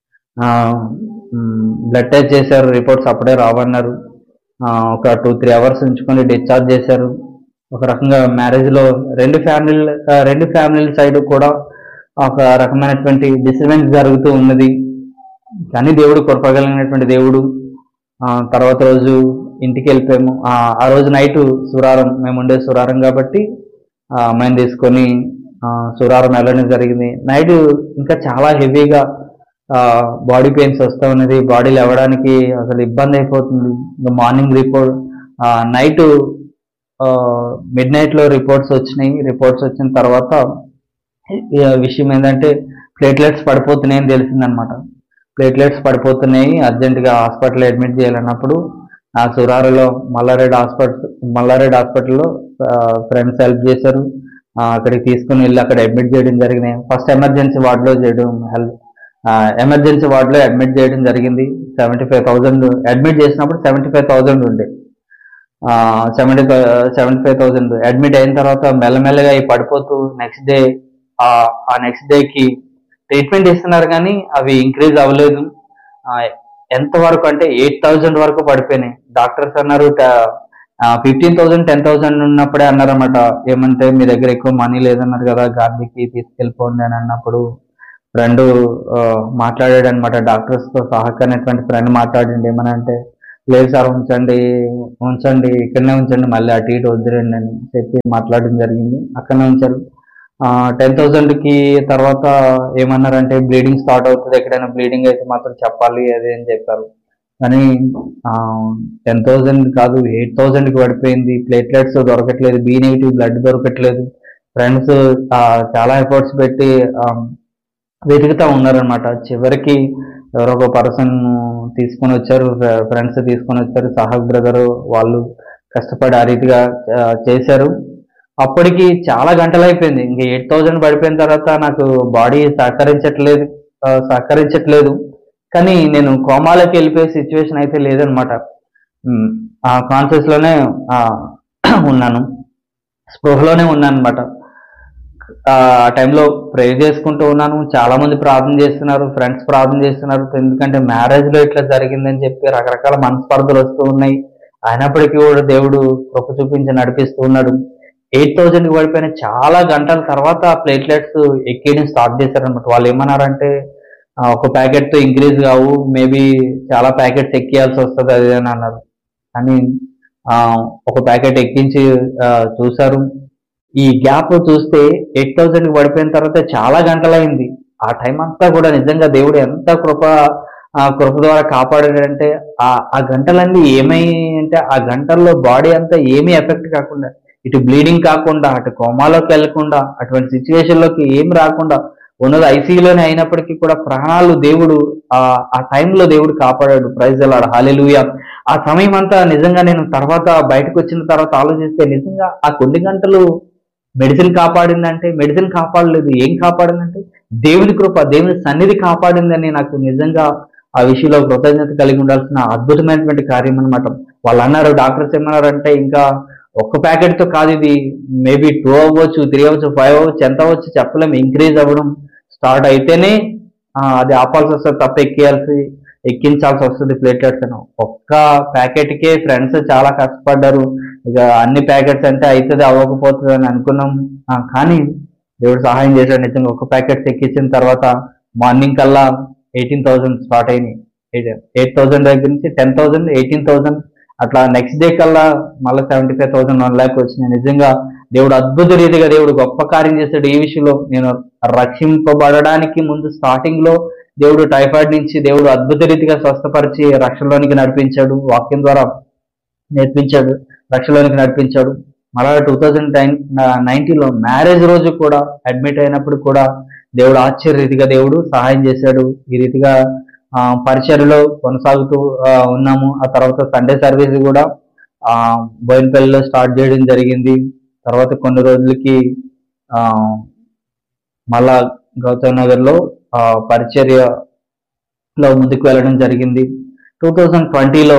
బ్లడ్ టెస్ట్ చేశారు, రిపోర్ట్స్ అప్పుడే రావన్నారు. ఒక టూ త్రీ అవర్స్ ఉంచుకొని డిశ్చార్జ్ చేశారు. ఒక రకంగా మ్యారేజ్లో రెండు ఫ్యామిలీ రెండు ఫ్యామిలీల సైడ్ కూడా ఒక రకమైనటువంటి డిస్టర్బెన్స్ జరుగుతూ ఉన్నది. కానీ దేవుడు కృపగలిగినటువంటి దేవుడు. తర్వాత రోజు ఇంటికి వెళ్ళిపోయాము. ఆ రోజు నైట్ సురారం, మేము ఉండే సురారం కాబట్టి అమ్మాయిని తీసుకొని సురారం వెళ్ళడం జరిగింది. నైట్ ఇంకా చాలా హెవీగా బాడీ పెయిన్స్ వస్తూ ఉన్నది. బాడీ లేవడానికి అసలు ఇబ్బంది అయిపోతుంది. ఇంకా మార్నింగ్ రిపోర్ట్ నైట్ మిడ్ నైట్లో రిపోర్ట్స్ వచ్చినాయి. రిపోర్ట్స్ వచ్చిన తర్వాత విషయం ఏంటంటే ప్లేట్లెట్స్ పడిపోతున్నాయి అని తెలిసిందనమాట. ప్లేట్లెట్స్ పడిపోతున్నాయి, అర్జెంటుగా హాస్పిటల్ అడ్మిట్ చేయాలన్నప్పుడు ఆ సురారులో మల్లారెడ్డి హాస్పిటల్ మల్లారెడ్డి హాస్పిటల్లో ఫ్రెండ్స్ హెల్ప్ చేశారు. అక్కడికి తీసుకుని వెళ్ళి అక్కడ అడ్మిట్ చేయడం జరిగినాయి. ఫస్ట్ ఎమర్జెన్సీ వార్డులో చేయడం హెల్ప్ ఎమర్జెన్సీ వార్డులో అడ్మిట్ చేయడం జరిగింది. సెవెంటీ ఫైవ్ థౌజండ్ అడ్మిట్ చేసినప్పుడు సెవెంటీ ఫైవ్ థౌజండ్ ఉండే seventy five seventy five thousand admit అయిన తర్వాత మెల్లమెల్లగా అవి పడిపోతూ నెక్స్ట్ డే ఆ నెక్స్ట్ డేకి ట్రీట్మెంట్ ఇస్తున్నారు, కానీ అవి ఇంక్రీజ్ అవ్వలేదు. ఎంతవరకు అంటే ఎయిట్ థౌజండ్ వరకు పడిపోయినాయి. డాక్టర్స్ అన్నారు ఫిఫ్టీన్ థౌజండ్ టెన్ థౌజండ్ ఉన్నప్పుడే అన్నారన్నమాట. ఏమంటే మీ దగ్గర ఎక్కువ మనీ లేదన్నారు కదా, గాంధీకి తీసుకెళ్ళిపోండి అని అన్నప్పుడు ఫ్రెండ్ మాట్లాడాడు అనమాట. డాక్టర్స్తో సహకరినటువంటి ఫ్రెండ్ మాట్లాడండి. ఏమనంటే లేదు సార్ ఉంచండి, ఉంచండి ఇక్కడనే ఉంచండి, మళ్ళీ అటు ఇటు వద్దురండి అని చెప్పి మాట్లాడడం జరిగింది. అక్కడనే ఉంచారు. టెన్ థౌజండ్కి తర్వాత ఏమన్నారంటే బ్లీడింగ్ స్టార్ట్ అవుతుంది, ఎక్కడైనా బ్లీడింగ్ అయితే మాత్రం చెప్పాలి అది అని చెప్పారు. కానీ టెన్ థౌజండ్ కాదు, ఎయిట్ థౌజండ్కి పడిపోయింది. ప్లేట్లెట్స్ దొరకట్లేదు, బి నెగిటివ్ బ్లడ్ దొరకట్లేదు. ఫ్రెండ్స్ చాలా ఎఫర్ట్స్ పెట్టి ఆ, వెతుకుతా ఉన్నారనమాట. చివరికి ఎవరో ఒక పర్సన్ తీసుకొని వచ్చారు, ఫ్రెండ్స్ తీసుకొని వచ్చారు, సాహబ్ బ్రదర్ వాళ్ళు కష్టపడి ఆ రీతిగా ఆ, చేశారు. అప్పటికి చాలా గంటలు అయిపోయింది. ఇంక ఎయిట్ థౌజండ్ పడిపోయిన తర్వాత నాకు బాడీ సహకరించట్లేదు, ఆ, సహకరించట్లేదు. కానీ నేను కోమాలోకి వెళ్ళిపోయే సిచ్యువేషన్ అయితే లేదనమాట. ఉమ్, ఆ కాన్షియస్ లోనే ఆ, ఉన్నాను, స్పృహలోనే ఉన్నాను అనమాట. ఆ టైంలో ప్రే చేసుకుంటూ ఉన్నాను. చాలా మంది ప్రార్థన చేస్తున్నారు, ఫ్రెండ్స్ ప్రార్థన చేస్తున్నారు. ఎందుకంటే మ్యారేజ్ లో ఇట్లా జరిగిందని చెప్పి రకరకాల మనస్పర్ధలు వస్తూ ఉన్నాయి. అయినప్పటికీ కూడా దేవుడు కృప చూపించి నడిపిస్తూ ఉన్నాడు. ఎయిట్ థౌజండ్ కి పడిపోయిన చాలా గంటల తర్వాత ప్లేట్లెట్స్ ఎక్కియడం స్టార్ట్ చేశారనమాట. వాళ్ళు ఏమన్నారంటే ఆ, ఒక ప్యాకెట్ తో ఇంక్రీజ్ కావు, మేబీ చాలా ప్యాకెట్స్ ఎక్కియాల్సి వస్తుంది అది అని అన్నారు. కానీ ఆ, ఒక ప్యాకెట్ ఎక్కించి ఆ, చూశారు. ఈ గ్యాప్ చూస్తే ఎయిట్ థౌజండ్ కి పడిపోయిన తర్వాత చాలా గంటలైంది. ఆ టైం అంతా కూడా నిజంగా దేవుడు ఎంత కృప, ఆ కృప ద్వారా కాపాడాడంటే ఆ ఆ గంటలన్నీ ఏమై అంటే ఆ గంటల్లో బాడీ అంతా ఏమీ ఎఫెక్ట్ కాకుండా, ఇటు బ్లీడింగ్ కాకుండా, అటు కోమాలోకి వెళ్లకుండా, అటువంటి సిచ్యువేషన్ లోకి ఏం రాకుండా ఉన్నది ఐసీయూలోనే అయినప్పటికీ కూడా ప్రాణాలు దేవుడు ఆ ఆ టైంలో దేవుడు కాపాడాడు. ప్రైజ్ అలాడ్ హల్లెలూయా. ఆ సమయం అంతా నిజంగా నేను తర్వాత బయటకు వచ్చిన తర్వాత ఆలోచిస్తే నిజంగా ఆ కొన్ని గంటలు మెడిసిన్ కాపాడిందంటే మెడిసిన్ కాపాడలేదు, ఏం కాపాడిందంటే దేవుని కృప, దేవుని సన్నిధి కాపాడిందని నాకు నిజంగా ఆ విషయంలో కృతజ్ఞత కలిగి ఉండాల్సిన అద్భుతమైనటువంటి కార్యం అనమాట. వాళ్ళు అన్నారు, డాక్టర్స్ ఏమన్నారంటే ఇంకా ఒక్క ప్యాకెట్ తో కాదు ఇది, మేబీ టూ అవ్వచ్చు, త్రీ అవ్వచ్చు, ఫైవ్ అవ్వచ్చు, ఎంత అవ్వచ్చు చెప్పలేము. ఇంక్రీజ్ అవ్వడం స్టార్ట్ అయితేనే ఆ, అది ఆపాల్సి వస్తుంది తప్ప ఎక్కియాల్సి ఎక్కించాల్సి వస్తుంది ప్లేట్లెట్స్ అని. ఒక్క ప్యాకెట్కే ఫ్రెండ్స్ చాలా కష్టపడ్డారు. ఇక అన్ని ప్యాకెట్స్ అంటే అవుతుంది అవ్వకపోతుంది అని అనుకున్నాం. ఆ, కానీ దేవుడు సహాయం చేశాడు. నిజంగా ఒక ప్యాకెట్స్ ఎక్కించిన తర్వాత మార్నింగ్ కల్లా ఎయిటీన్ థౌసండ్ స్టార్ట్ అయినాయి. ఎయిట్ ఎయిట్ థౌసండ్ దగ్గర నుంచి టెన్ థౌసండ్ ఎయిటీన్ థౌసండ్ అట్లా నెక్స్ట్ డే కల్లా మళ్ళీ seventy five thousand one lakh వచ్చినాయి. నిజంగా దేవుడు అద్భుత రీతిగా దేవుడు గొప్ప కార్యం చేశాడు ఈ విషయంలో. నేను రక్షింపబడడానికి ముందు స్టార్టింగ్ లో దేవుడు టైఫాయిడ్ నుంచి దేవుడు అద్భుత రీతిగా స్వస్థపరిచి రక్షణలోనికి నడిపించాడు, వాక్యం ద్వారా నేర్పించాడు, రక్షణలోనికి నడిపించాడు. మళ్ళా టూ థౌజండ్ నైన్ నైన్టీన్లో మ్యారేజ్ రోజు కూడా అడ్మిట్ అయినప్పుడు కూడా దేవుడు ఆశ్చర్య రీతిగా దేవుడు సహాయం చేశాడు. ఈ రీతిగా ఆ, పరిచర్యలో కొనసాగుతూ ఆ, ఉన్నాము. ఆ తర్వాత సండే సర్వీస్ కూడా ఆ బోయినపల్లిలో స్టార్ట్ చేయడం జరిగింది. తర్వాత కొన్ని రోజులకి ఆ మళ్ళా గౌతమ్ నగర్ లో ఆ, పరిచర్యలో ముందుకు వెళ్ళడం జరిగింది. టూ థౌజండ్ ట్వంటీలో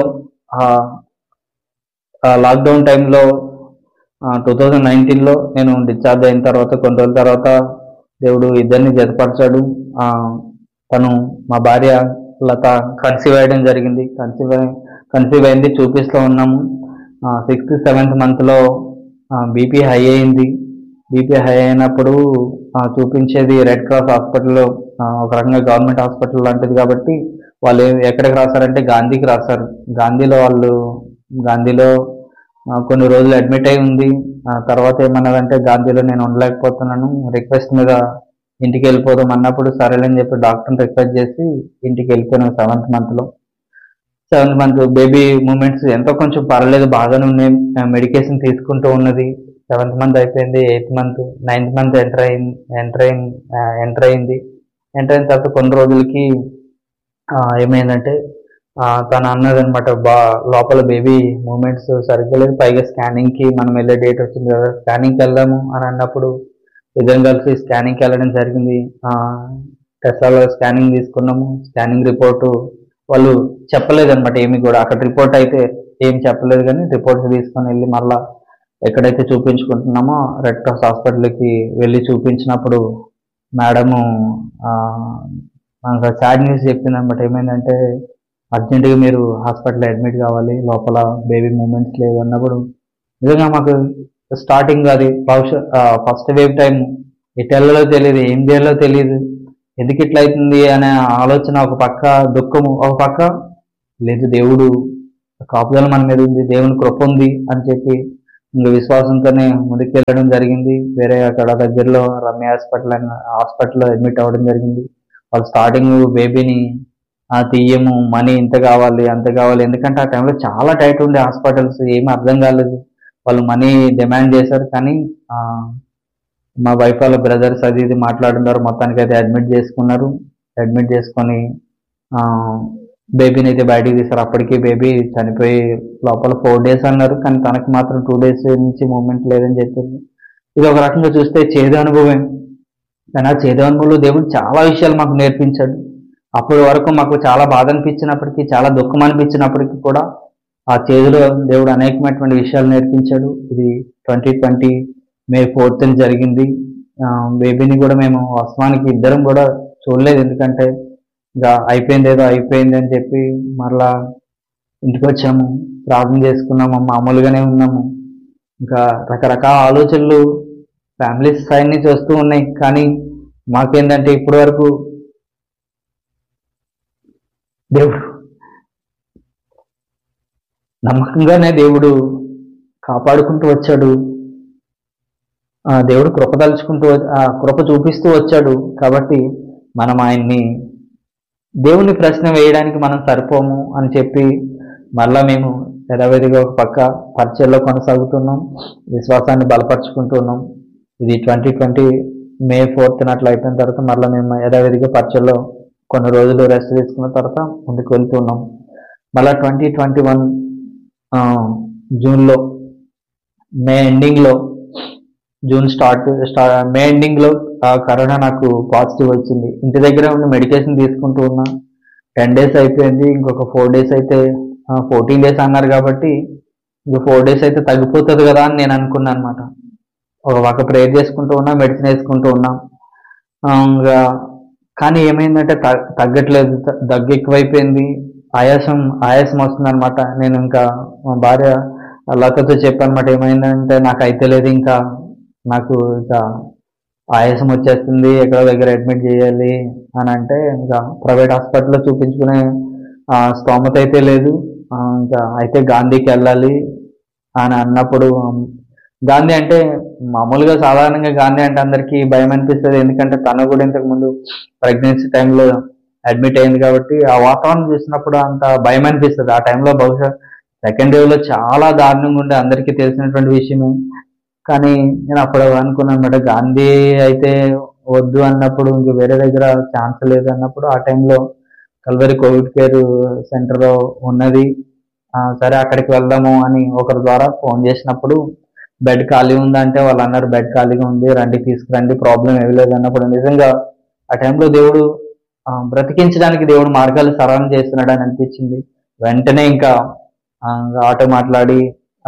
లాక్డౌన్ టైంలో టూ థౌజండ్ నైన్టీన్లో నేను డిశ్చార్జ్ అయిన తర్వాత కొన్ని రోజుల తర్వాత దేవుడు ఇద్దరిని జతపరిచాడు. ఆ, తను మా భార్య లత కన్సీవ్ అయ్యడం జరిగింది. కన్సీవ్ కన్సీవ్ అయింది, చూపిస్తూ ఉన్నాము. సిక్స్త్ సెవెంత్ మంత్లో బీపీ హై అయింది. బీపీ హై అయినప్పుడు ఆ, చూపించేది రెడ్ క్రాస్ హాస్పిటల్లో, ఒక రకంగా గవర్నమెంట్ హాస్పిటల్ లాంటిది కాబట్టి వాళ్ళు ఏ- ఎక్కడికి రాశారంటే గాంధీకి రాశారు. గాంధీలో వాళ్ళు గాంధీలో ఆ, కొన్ని రోజులు అడ్మిట్ అయి ఉంది. ఆ తర్వాత ఏమన్నదంటే గాంధీలో నేను ఉండలేకపోతున్నాను, రిక్వెస్ట్ మీద ఇంటికి వెళ్ళిపోదాం అన్నప్పుడు సరేలేని చెప్పి డాక్టర్ని రిక్వెస్ట్ చేసి ఇంటికి వెళ్ళిపోయాను సెవెంత్ మంత్లో. సెవెంత్ మంత్ బేబీ మూమెంట్స్ ఎంతో కొంచెం పర్లేదు, బాగానే ఉన్నాయి. మెడికేషన్ తీసుకుంటూ ఉన్నది. సెవెంత్ మంత్ అయిపోయింది, eighth month, ninth month enter అయింది ఎంటర్ అయింది ఎంటర్ అయింది ఎంటర్ అయిన తర్వాత కొన్ని రోజులకి ఆ, ఏమైందంటే ఆ, తను అన్నదనమాట, బా లోపల బేబీ మూమెంట్స్ సరిగ్గా లేదు, పైగా స్కానింగ్ కి మనం వెళ్ళే డేట్ వచ్చింది కదా, స్కానింగ్కి వెళ్దాము అని అన్నప్పుడు ఇద్దరం కలిసి స్కానింగ్కి వెళ్ళడం జరిగింది. టెస్లాలో స్కానింగ్ తీసుకున్నాము. స్కానింగ్ రిపోర్టు వాళ్ళు చెప్పలేదన్నమాట ఏమి కూడా. అక్కడ రిపోర్ట్ అయితే ఏం చెప్పలేదు, కానీ రిపోర్ట్స్ తీసుకొని వెళ్ళి మళ్ళా ఎక్కడైతే చూపించుకుంటున్నామో రెడ్ క్రాస్ హాస్పిటల్కి వెళ్ళి చూపించినప్పుడు మేడము మనకు సాడ్ న్యూస్ చెప్పింది అనమాట. ఏమైందంటే అర్జెంటుగా మీరు హాస్పిటల్ అడ్మిట్ కావాలి, లోపల బేబీ మూమెంట్స్ లేవు అన్నప్పుడు నిజంగా మాకు స్టార్టింగ్ అది బహుశా ఫస్ట్ వేవ్ టైం ఎటు వెళ్ళలో తెలియదు, ఏం చేయాలో తెలియదు, ఎందుకు ఇట్లా అవుతుంది అనే ఆలోచన ఒక పక్క, దుఃఖము ఒక పక్క. లేదు దేవుడు కాపుదల మన మీద ఉంది, దేవుని కృప ఉంది అని చెప్పి ఇంకా విశ్వాసంతోనే ముందుకెళ్ళడం జరిగింది. వేరే అక్కడ దగ్గరలో రమ్య హాస్పిటల్ అన్న హాస్పిటల్లో అడ్మిట్ అవ్వడం జరిగింది. వాళ్ళు స్టార్టింగ్ బేబీని ఆ తీయము, మనీ ఇంత కావాలి అంత కావాలి, ఎందుకంటే ఆ టైంలో చాలా టైట్ ఉండే హాస్పిటల్స్, ఏమీ అర్థం కాలేదు. వాళ్ళు మనీ డిమాండ్ చేశారు, కానీ ఆ, మా వైఫ్ వాళ్ళ బ్రదర్స్ అది ఇది మాట్లాడుతున్నారు, మొత్తానికి అయితే అడ్మిట్ చేసుకున్నారు. అడ్మిట్ చేసుకొని ఆ, బేబీని అయితే బయటికి తీశారు. అప్పటికి బేబీ చనిపోయి లోపల ఫోర్ డేస్ అన్నారు, కానీ తనకు మాత్రం టూ డేస్ నుంచి మూమెంట్ లేదని చెప్పింది. ఇది ఒక రకంగా చూస్తే చేదు అనుభవం. కానీ ఆ చేదు అనుభవంలో దేవుడు చాలా విషయాలు మాకు నేర్పించాడు. అప్పటి వరకు మాకు చాలా బాధ అనిపించినప్పటికీ, చాలా దుఃఖం అనిపించినప్పటికీ కూడా ఆ చేదులో దేవుడు అనేకమైనటువంటి విషయాలు నేర్పించాడు. ఇది ట్వంటీ ట్వంటీ మే ఫోర్త్ జరిగింది. ఆ, బేబీని కూడా మేము వాస్తవానికి ఇద్దరం కూడా చూడలేదు, ఎందుకంటే ఇంకా అయిపోయింది ఏదో అయిపోయింది అని చెప్పి మరలా ఇంటికి వచ్చాము, ప్రార్థన చేసుకున్నాము, మామూలుగానే ఉన్నాము. ఇంకా రకరకాల ఆలోచనలు ఫ్యామిలీ సైడ్ నుంచి వస్తూ ఉన్నాయి. కానీ మాకేంటంటే ఇప్పటి వరకు దేవుడు నమ్మకంగానే దేవుడు కాపాడుకుంటూ వచ్చాడు. ఆ దేవుడు కృప తలుచుకుంటూ ఆ కృప చూపిస్తూ వచ్చాడు. కాబట్టి మనం ఆయన్ని దేవుని ప్రశ్న వేయడానికి మనం సరిపోము అని చెప్పి మళ్ళా మేము యథావిధిగా ఒక పక్క పరిచయలో కొనసాగుతున్నాం, విశ్వాసాన్ని బలపరుచుకుంటున్నాం. ఇది ట్వంటీ ట్వంటీ మే ఫోర్త్ అట్లా అయిపోయిన తర్వాత మళ్ళీ మేము యథావిధిగా పరిచయలో కొన్ని రోజులు రెస్ట్ తీసుకున్న తర్వాత ముందుకు వెళ్తున్నాం. మళ్ళీ ట్వంటీ ట్వంటీ వన్ జూన్లో మే ఎండింగ్లో జూన్ స్టార్ట్ స్టా మే ఎండింగ్లో కరోనా నాకు పాజిటివ్ వచ్చింది. ఇంటి దగ్గర ఉండి మెడికేషన్ తీసుకుంటూ ఉన్నా. టెన్ డేస్ అయిపోయింది, ఇంకొక ఫోర్ డేస్ అయితే ఫోర్టీన్ డేస్ అన్నారు కాబట్టి ఇంకో ఫోర్ డేస్ అయితే తగ్గిపోతుంది కదా అని నేను అనుకున్నాను అనమాట. ఒక పక్క ప్రేయర్ చేసుకుంటూ ఉన్నా, మెడిసిన్ వేసుకుంటూ ఉన్నా. ఇంకా కానీ ఏమైందంటే తగ్గట్లేదు, దగ్గు ఎక్కువైపోయింది, ఆయాసం ఆయాసం వస్తుంది అనమాట. నేను ఇంకా మా భార్య లతతో చెప్పానమాట, ఏమైందంటే నాకు అయితే లేదు, ఇంకా నాకు ఇంకా ఆయాసం వచ్చేస్తుంది, ఎక్కడో దగ్గర అడ్మిట్ చేయాలి అని అంటే ఇంకా ప్రైవేట్ హాస్పిటల్లో చూపించుకునే స్తోమత అయితే లేదు. ఇంకా అయితే గాంధీకి వెళ్ళాలి అని అన్నప్పుడు, గాంధీ అంటే మామూలుగా సాధారణంగా గాంధీ అంటే అందరికీ భయం అనిపిస్తుంది, ఎందుకంటే తను కూడా ఇంతకుముందు ప్రెగ్నెన్సీ టైంలో అడ్మిట్ అయింది కాబట్టి ఆ వాతావరణం చూసినప్పుడు అంత భయం అనిపిస్తుంది. ఆ టైంలో బహుశా సెకండ్ వేవ్లో చాలా దారుణంగా ఉండే అందరికీ తెలిసినటువంటి విషయమే. కానీ నేను అప్పుడు అనుకున్నాను అనమాట, గాంధీ అయితే వద్దు అన్నప్పుడు ఇంక వేరే దగ్గర ఛాన్స్ లేదు అన్నప్పుడు ఆ టైంలో కల్వరి కోవిడ్ కేర్ సెంటర్ ఉన్నది, సరే అక్కడికి వెళ్దాము అని ఒకరి ద్వారా ఫోన్ చేసినప్పుడు బెడ్ ఖాళీ ఉందంటే వాళ్ళు అన్నారు బెడ్ ఖాళీగా ఉంది, రండి తీసుకురండి, ప్రాబ్లం ఏమి లేదు అన్నప్పుడు నిజంగా ఆ టైంలో దేవుడు బ్రతికించడానికి దేవుడు మార్గాలు సరళం చేస్తున్నాడు అని అనిపించింది. వెంటనే ఇంకా ఆటో మాట్లాడి,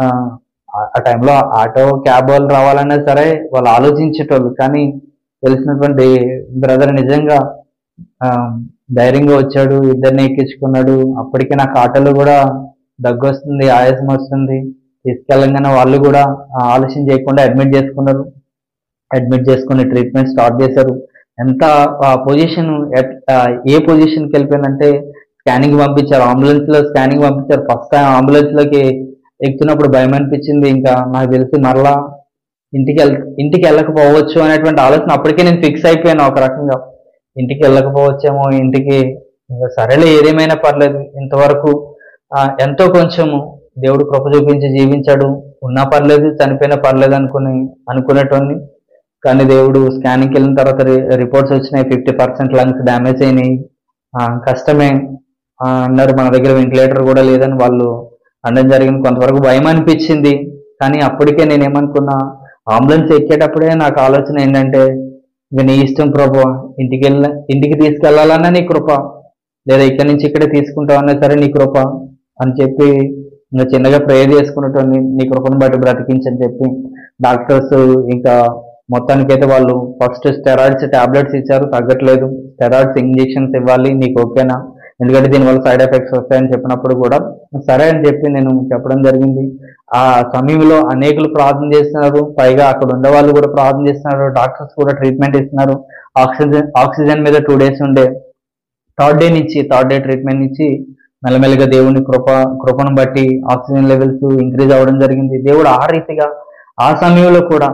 ఆ టైంలో ఆటో క్యాబ్ వాళ్ళు రావాలన్నా సరే వాళ్ళు ఆలోచించేటోళ్ళు, కానీ తెలిసినటువంటి బ్రదర్ నిజంగా ధైర్యంగా వచ్చాడు, ఇద్దరిని ఎక్కించుకున్నాడు. అప్పటికే నాకు ఆటోలో కూడా దగ్గు వస్తుంది, ఆయాసం వస్తుంది, తీసుకెళ్ళంగానే వాళ్ళు కూడా ఆలస్యం చేయకుండా అడ్మిట్ చేసుకున్నారు. అడ్మిట్ చేసుకుని ట్రీట్మెంట్ స్టార్ట్ చేశారు. ఎంత పొజిషన్ ఏ పొజిషన్కి వెళ్ళిపోయిందంటే స్కానింగ్ పంపించారు, అంబులెన్స్లో స్కానింగ్ పంపించారు. ఫస్ట్ టైం అంబులెన్స్లోకి ఎక్కుతున్నప్పుడు భయం అనిపించింది. ఇంకా నాకు తెలిసి మరలా ఇంటికి వెళ్ ఇంటికి వెళ్ళకపోవచ్చు అనేటువంటి ఆలోచన అప్పటికే నేను ఫిక్స్ అయిపోయాను. ఒక రకంగా ఇంటికి వెళ్ళకపోవచ్చేమో, ఇంటికి ఇంకా సరేలే ఏదేమైనా పర్లేదు, ఇంతవరకు ఎంతో కొంచెము దేవుడు కృప చూపించి జీవించాడు, ఉన్నా పర్లేదు చనిపోయినా పర్లేదు అనుకుని అనుకునేటోని. కానీ దేవుడు స్కానింగ్కి వెళ్ళిన తర్వాత రిపోర్ట్స్ వచ్చినాయి, ఫిఫ్టీ పర్సెంట్ లంగ్స్ డ్యామేజ్ అయినాయి, కష్టమే అన్నారు. మన దగ్గర వెంటిలేటర్ కూడా లేదని వాళ్ళు అనడం జరిగింది. కొంతవరకు భయం అనిపించింది. కానీ అప్పటికే నేను ఏమనుకున్నా, అంబులెన్స్ ఎక్కేటప్పుడే నాకు ఆలోచన ఏంటంటే, ఇక నీ ఇష్టం ప్రభు, ఇంటికి వెళ్ళ ఇంటికి తీసుకెళ్లాలన్నా నీ కృప, లేదా ఇక్కడి నుంచి ఇక్కడే తీసుకుంటావన్నా సరే నీ కృప అని చెప్పి ఇంకా చిన్నగా ప్రేయర్ చేసుకున్నట్టు నీ కృపను బట్టి బ్రతికించని చెప్పి డాక్టర్స్ ఇంకా మొత్తానికైతే వాళ్ళు ఫస్ట్ స్టెరాయిడ్స్ టాబ్లెట్స్ ఇచ్చారు, తగ్గట్లేదు, స్టెరాయిడ్స్ ఇంజెక్షన్స్ ఇవ్వాలి, నీకు ఓకేనా, ఎందుకంటే దీనివల్ల సైడ్ ఎఫెక్ట్స్ వస్తాయని చెప్పినప్పుడు కూడా సరే అని చెప్పి నేను చెప్పడం జరిగింది. ఆ సమయంలో అనేకులు ప్రార్థన చేస్తున్నారు, పైగా అక్కడ ఉండే వాళ్ళు కూడా ప్రార్థన చేస్తున్నారు, డాక్టర్స్ కూడా ట్రీట్మెంట్ ఇస్తున్నారు. ఆక్సిజన్ ఆక్సిజన్ మీద టూ డేస్ ఉండే థర్డ్ డే నుంచి థర్డ్ డే ట్రీట్మెంట్ నుంచి మెల్లమెల్లగా దేవుని కృప కృపను బట్టి ఆక్సిజన్ లెవెల్స్ ఇంక్రీజ్ అవ్వడం జరిగింది. దేవుడు ఆ రీతిగా ఆ సమయంలో కూడా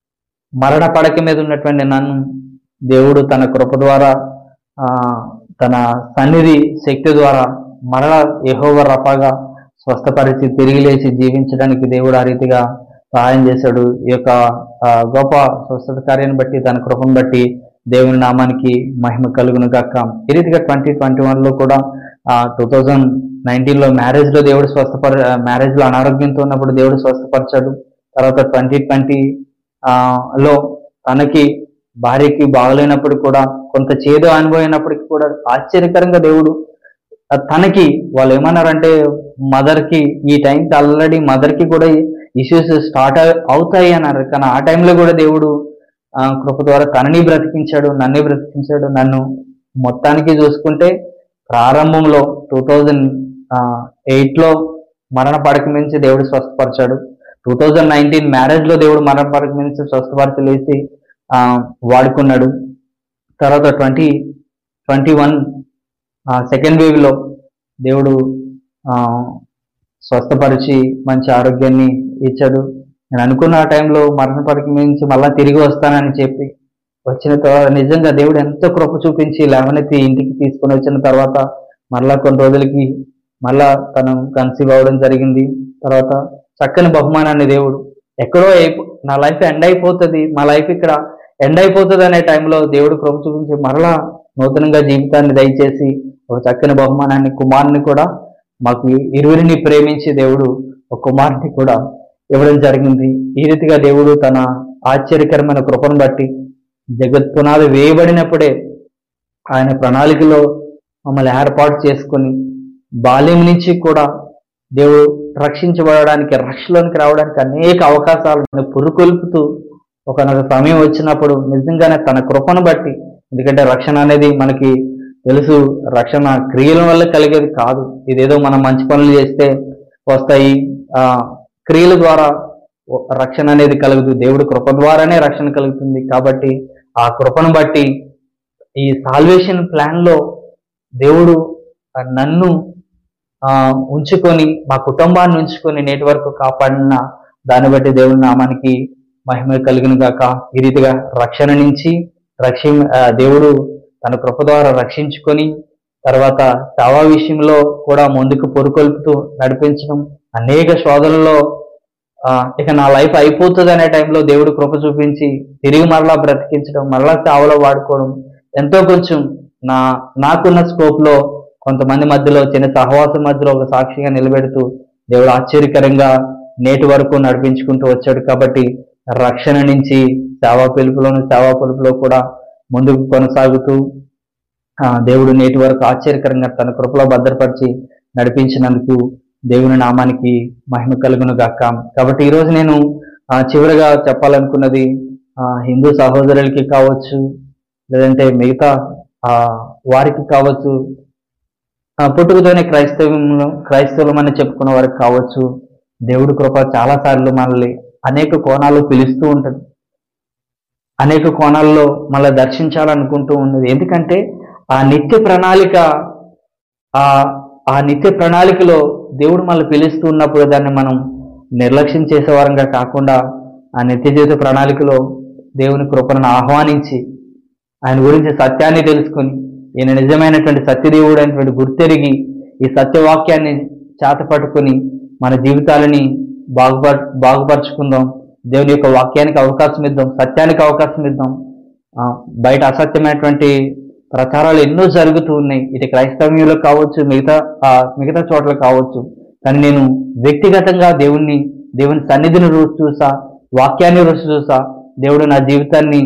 మరణ పడక మీద ఉన్నటువంటి నన్ను దేవుడు తన కృప ద్వారా ఆ తన సన్నిధి శక్తి ద్వారా మరణ యెహోవా రఫాగా స్వస్థపరిచి తిరిగి లేచి జీవించడానికి దేవుడు ఆ రీతిగా సహాయం చేశాడు. ఈ యొక్క గొప్ప స్వస్థత కార్యాన్ని బట్టి తన కృపను బట్టి దేవుని నామానికి మహిమ కలుగును గాక. ఈ రీతిగా ట్వంటీ ట్వంటీ వన్ లో కూడా టూ థౌజండ్ నైన్టీన్ లో మ్యారేజ్ లో దేవుడు స్వస్థపర మ్యారేజ్ లో అనారోగ్యంతో ఉన్నప్పుడు దేవుడు స్వస్థపరిచాడు. తర్వాత ట్వంటీ ట్వంటీ ఆ లో తనకి భార్యకి బాగలేనప్పుడు కూడా కొంత చేదు అనుభవమైనప్పటికీ కూడా ఆశ్చర్యకరంగా దేవుడు తనకి వాళ్ళు ఏమన్నారంటే మదర్ కి ఈ టైంకి ఆల్రెడీ మదర్ కి కూడా ఇష్యూస్ స్టార్ట్ అవుతాయి అన్నారు. కానీ ఆ టైంలో కూడా దేవుడు ఆ కృప ద్వారా తనని బ్రతికించాడు, నన్ను బ్రతికించాడు. నన్ను మొత్తానికి చూసుకుంటే ప్రారంభంలో టూ థౌజండ్ ఎయిట్ లో మరణ పడక నుంచి దేవుడు స్వస్థపరిచాడు. టూ థౌజండ్ నైన్టీన్ మ్యారేజ్ లో దేవుడు మరణ పడక నుంచి స్వస్థపరచలేసి ఆ వాడుకున్నాడు. తర్వాత twenty twenty one second wave లో దేవుడు ఆ స్వస్థపరిచి మంచి ఆరోగ్యాన్ని ఇచ్చాడు. నేను అనుకున్న ఆ టైంలో మరణ పడక నుంచి మళ్ళా తిరిగి వస్తానని చెప్పి వచ్చిన తర్వాత నిజంగా దేవుడు ఎంతో కృప చూపించి లేవనెత్తి ఇంటికి తీసుకొని వచ్చిన తర్వాత మళ్ళా కొన్ని రోజులకి మళ్ళా తను కన్సీవ్ అవ్వడం జరిగింది. తర్వాత చక్కని బహుమానాన్ని దేవుడు ఎక్కడో అయిపో నా లైఫ్ ఎండ్ అయిపోతుంది, మా లైఫ్ ఇక్కడ ఎండ్ అయిపోతుంది అనే టైంలో దేవుడు కృప చూపించి మరలా నూతనంగా జీవితాన్ని దయచేసి ఒక చక్కని బహుమానాన్ని కుమారుని కూడా మాకు ఇరువురిని ప్రేమించి దేవుడు ఒక కుమారుని కూడా ఇవ్వడం జరిగింది. ఈ రీతిగా దేవుడు తన ఆశ్చర్యకరమైన కృపను బట్టి జగత్ పునాది వేయబడినప్పుడే ఆయన ప్రణాళికలో మమ్మల్ని ఏర్పాటు చేసుకొని బాల్యం నుంచి కూడా దేవుడు రక్షించబడడానికి రక్షలోనికి రావడానికి అనేక అవకాశాలను పురుకొల్పుతూ ఒకనొక సమయం వచ్చినప్పుడు నిజంగానే తన కృపను బట్టి, ఎందుకంటే రక్షణ అనేది మనకి తెలుసు రక్షణ క్రియల వల్ల కలిగేది కాదు. ఇదేదో మనం మంచి పనులు చేస్తే వస్తాయి, ఆ క్రియల ద్వారా రక్షణ అనేది కలుగుతుంది. దేవుడు కృప ద్వారానే రక్షణ కలుగుతుంది. కాబట్టి ఆ కృపను బట్టి ఈ సాల్వేషన్ ప్లాన్ లో దేవుడు నన్ను ఆ ఉంచుకొని మా కుటుంబాన్ని ఉంచుకొని నేటి వరకు కాపాడిన దాన్ని బట్టి దేవుని నామానికి మహిమ కలిగిన గాక. ఈ రీతిగా రక్షణ నుంచి రక్షి దేవుడు తన కృప ద్వారా రక్షించుకొని తర్వాత సేవా విషయంలో కూడా ముందుకు పొరుకొల్పుతూ నడిపించడం, అనేక శోధనలో ఆ ఇక నా లైఫ్ అయిపోతుంది అనే టైంలో దేవుడు కృప చూపించి తిరిగి మరలా బ్రతికించడం, మరలా సేవలో వాడుకోవడం, ఎంతో కొంచెం నా నాకున్న స్కోప్ లో కొంతమంది మధ్యలో చిన్న సహవాసం మధ్యలో ఒక సాక్షిగా నిలబెడుతూ దేవుడు ఆశ్చర్యకరంగా నేటి వరకు నడిపించుకుంటూ వచ్చాడు. కాబట్టి రక్షణ నుంచి సేవా పిలుపులోను సేవా పిలుపులో కూడా ముందుకు కొనసాగుతూ ఆ దేవుడు నేటి వరకు ఆశ్చర్యకరంగా తన కృపలో భద్రపరిచి నడిపించినందుకు దేవుని నామానికి మహిమ కలుగును గాక. కాబట్టి ఈరోజు నేను ఆ చివరిగా చెప్పాలనుకున్నది ఆ హిందూ సహోదరులకి కావచ్చు, లేదంటే మిగతా ఆ వారికి కావచ్చు, పుట్టుకతోనే క్రైస్తవంలో క్రైస్తవులమని చెప్పుకున్న వారికి కావచ్చు, దేవుడి కృప చాలా సార్లు మనల్ని అనేక కోణాలు పిలుస్తూ ఉంటుంది, అనేక కోణాల్లో మళ్ళీ దర్శించాలనుకుంటూ ఉన్నది. ఎందుకంటే ఆ నిత్య ప్రణాళిక ఆ ఆ నిత్య ప్రణాళికలో దేవుడు మళ్ళీ పిలుస్తూ ఉన్నప్పుడు దాన్ని మనం నిర్లక్ష్యం చేసేవారంగా కాకుండా ఆ నిత్య జీవిత ప్రణాళికలో దేవుని కృపను ఆహ్వానించి ఆయన గురించి సత్యాన్ని తెలుసుకొని ఈయన నిజమైనటువంటి సత్యదేవుడు అనేటువంటి గుర్తెరిగి ఈ సత్యవాక్యాన్ని చేతపట్టుకొని మన జీవితాలని బాగుప బాగుపరుచుకుందాం. దేవుని యొక్క వాక్యానికి అవకాశం ఇద్దాం, సత్యానికి అవకాశం ఇద్దాం. బయట అసత్యమైనటువంటి ప్రచారాలు ఎన్నో జరుగుతూ ఉన్నాయి, ఇది క్రైస్తవ్యంలో కావచ్చు, మిగతా మిగతా చోట్ల కావచ్చు. కానీ నేను వ్యక్తిగతంగా దేవుణ్ణి దేవుని సన్నిధిని రుచి చూసా, వాక్యాన్ని రుచి చూసా. దేవుడు నా జీవితాన్ని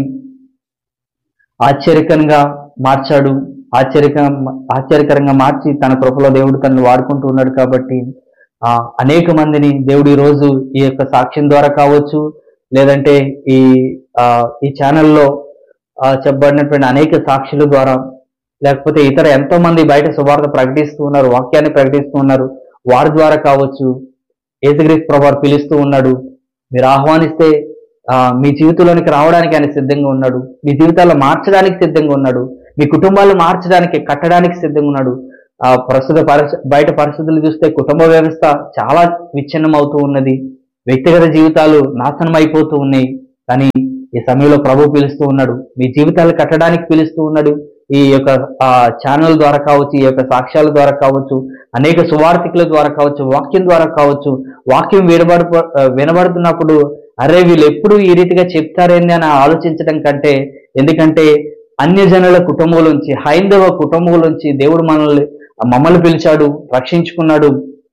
ఆశ్చర్యకరంగా మార్చాడు, ఆశ్చర్యక ఆశ్చర్యకరంగా మార్చి తన కృపలో దేవుడు తనను వాడుకుంటూ ఉన్నాడు. కాబట్టి ఆ అనేక మందిని దేవుడు ఈ రోజు ఈ యొక్క సాక్ష్యం ద్వారా కావచ్చు, లేదంటే ఈ ఆ ఈ ఛానల్లో చెప్పబడినటువంటి అనేక సాక్షుల ద్వారా, లేకపోతే ఇతర ఎంతో మంది బయట సువార్త ప్రకటిస్తూ ఉన్నారు, వాక్యాన్ని ప్రకటిస్తూ ఉన్నారు, వారి ద్వారా కావచ్చు యేసుక్రీస్తు ప్రభువు పిలుస్తూ ఉన్నాడు. మీరు ఆహ్వానిస్తే ఆ మీ జీవితంలోనికి రావడానికి ఆయన సిద్ధంగా ఉన్నాడు, మీ జీవితాల్లో మార్చడానికి సిద్ధంగా ఉన్నాడు, మీ కుటుంబాలు మార్చడానికి కట్టడానికి సిద్ధంగా ఉన్నాడు. ఆ ప్రస్తుత పరిస్థి బయట పరిస్థితులు చూస్తే కుటుంబ వ్యవస్థ చాలా విచ్ఛిన్నం అవుతూ ఉన్నది, వ్యక్తిగత జీవితాలు నాశనం అయిపోతూ ఉన్నాయి. కానీ ఈ సమయంలో ప్రభు పిలుస్తూ ఉన్నాడు, మీ జీవితాలు కట్టడానికి పిలుస్తూ ఉన్నాడు. ఈ యొక్క ఆ ఛానల్ ద్వారా కావచ్చు, ఈ యొక్క సాక్ష్యాల ద్వారా కావచ్చు, అనేక సువార్థికుల ద్వారా కావచ్చు, వాక్యం ద్వారా కావచ్చు, వాక్యం వినబడు వినబడుతున్నప్పుడు అరే వీళ్ళు ఎప్పుడు ఈ రీతిగా చెప్తారేంది అని ఆలోచించడం కంటే, ఎందుకంటే అన్యజనుల కుటుంబంలోంచి, హైందవ కుటుంబంలోంచి దేవుడు మనల్ని మమ్మల్ని పిలిచాడు, రక్షించుకున్నాడు,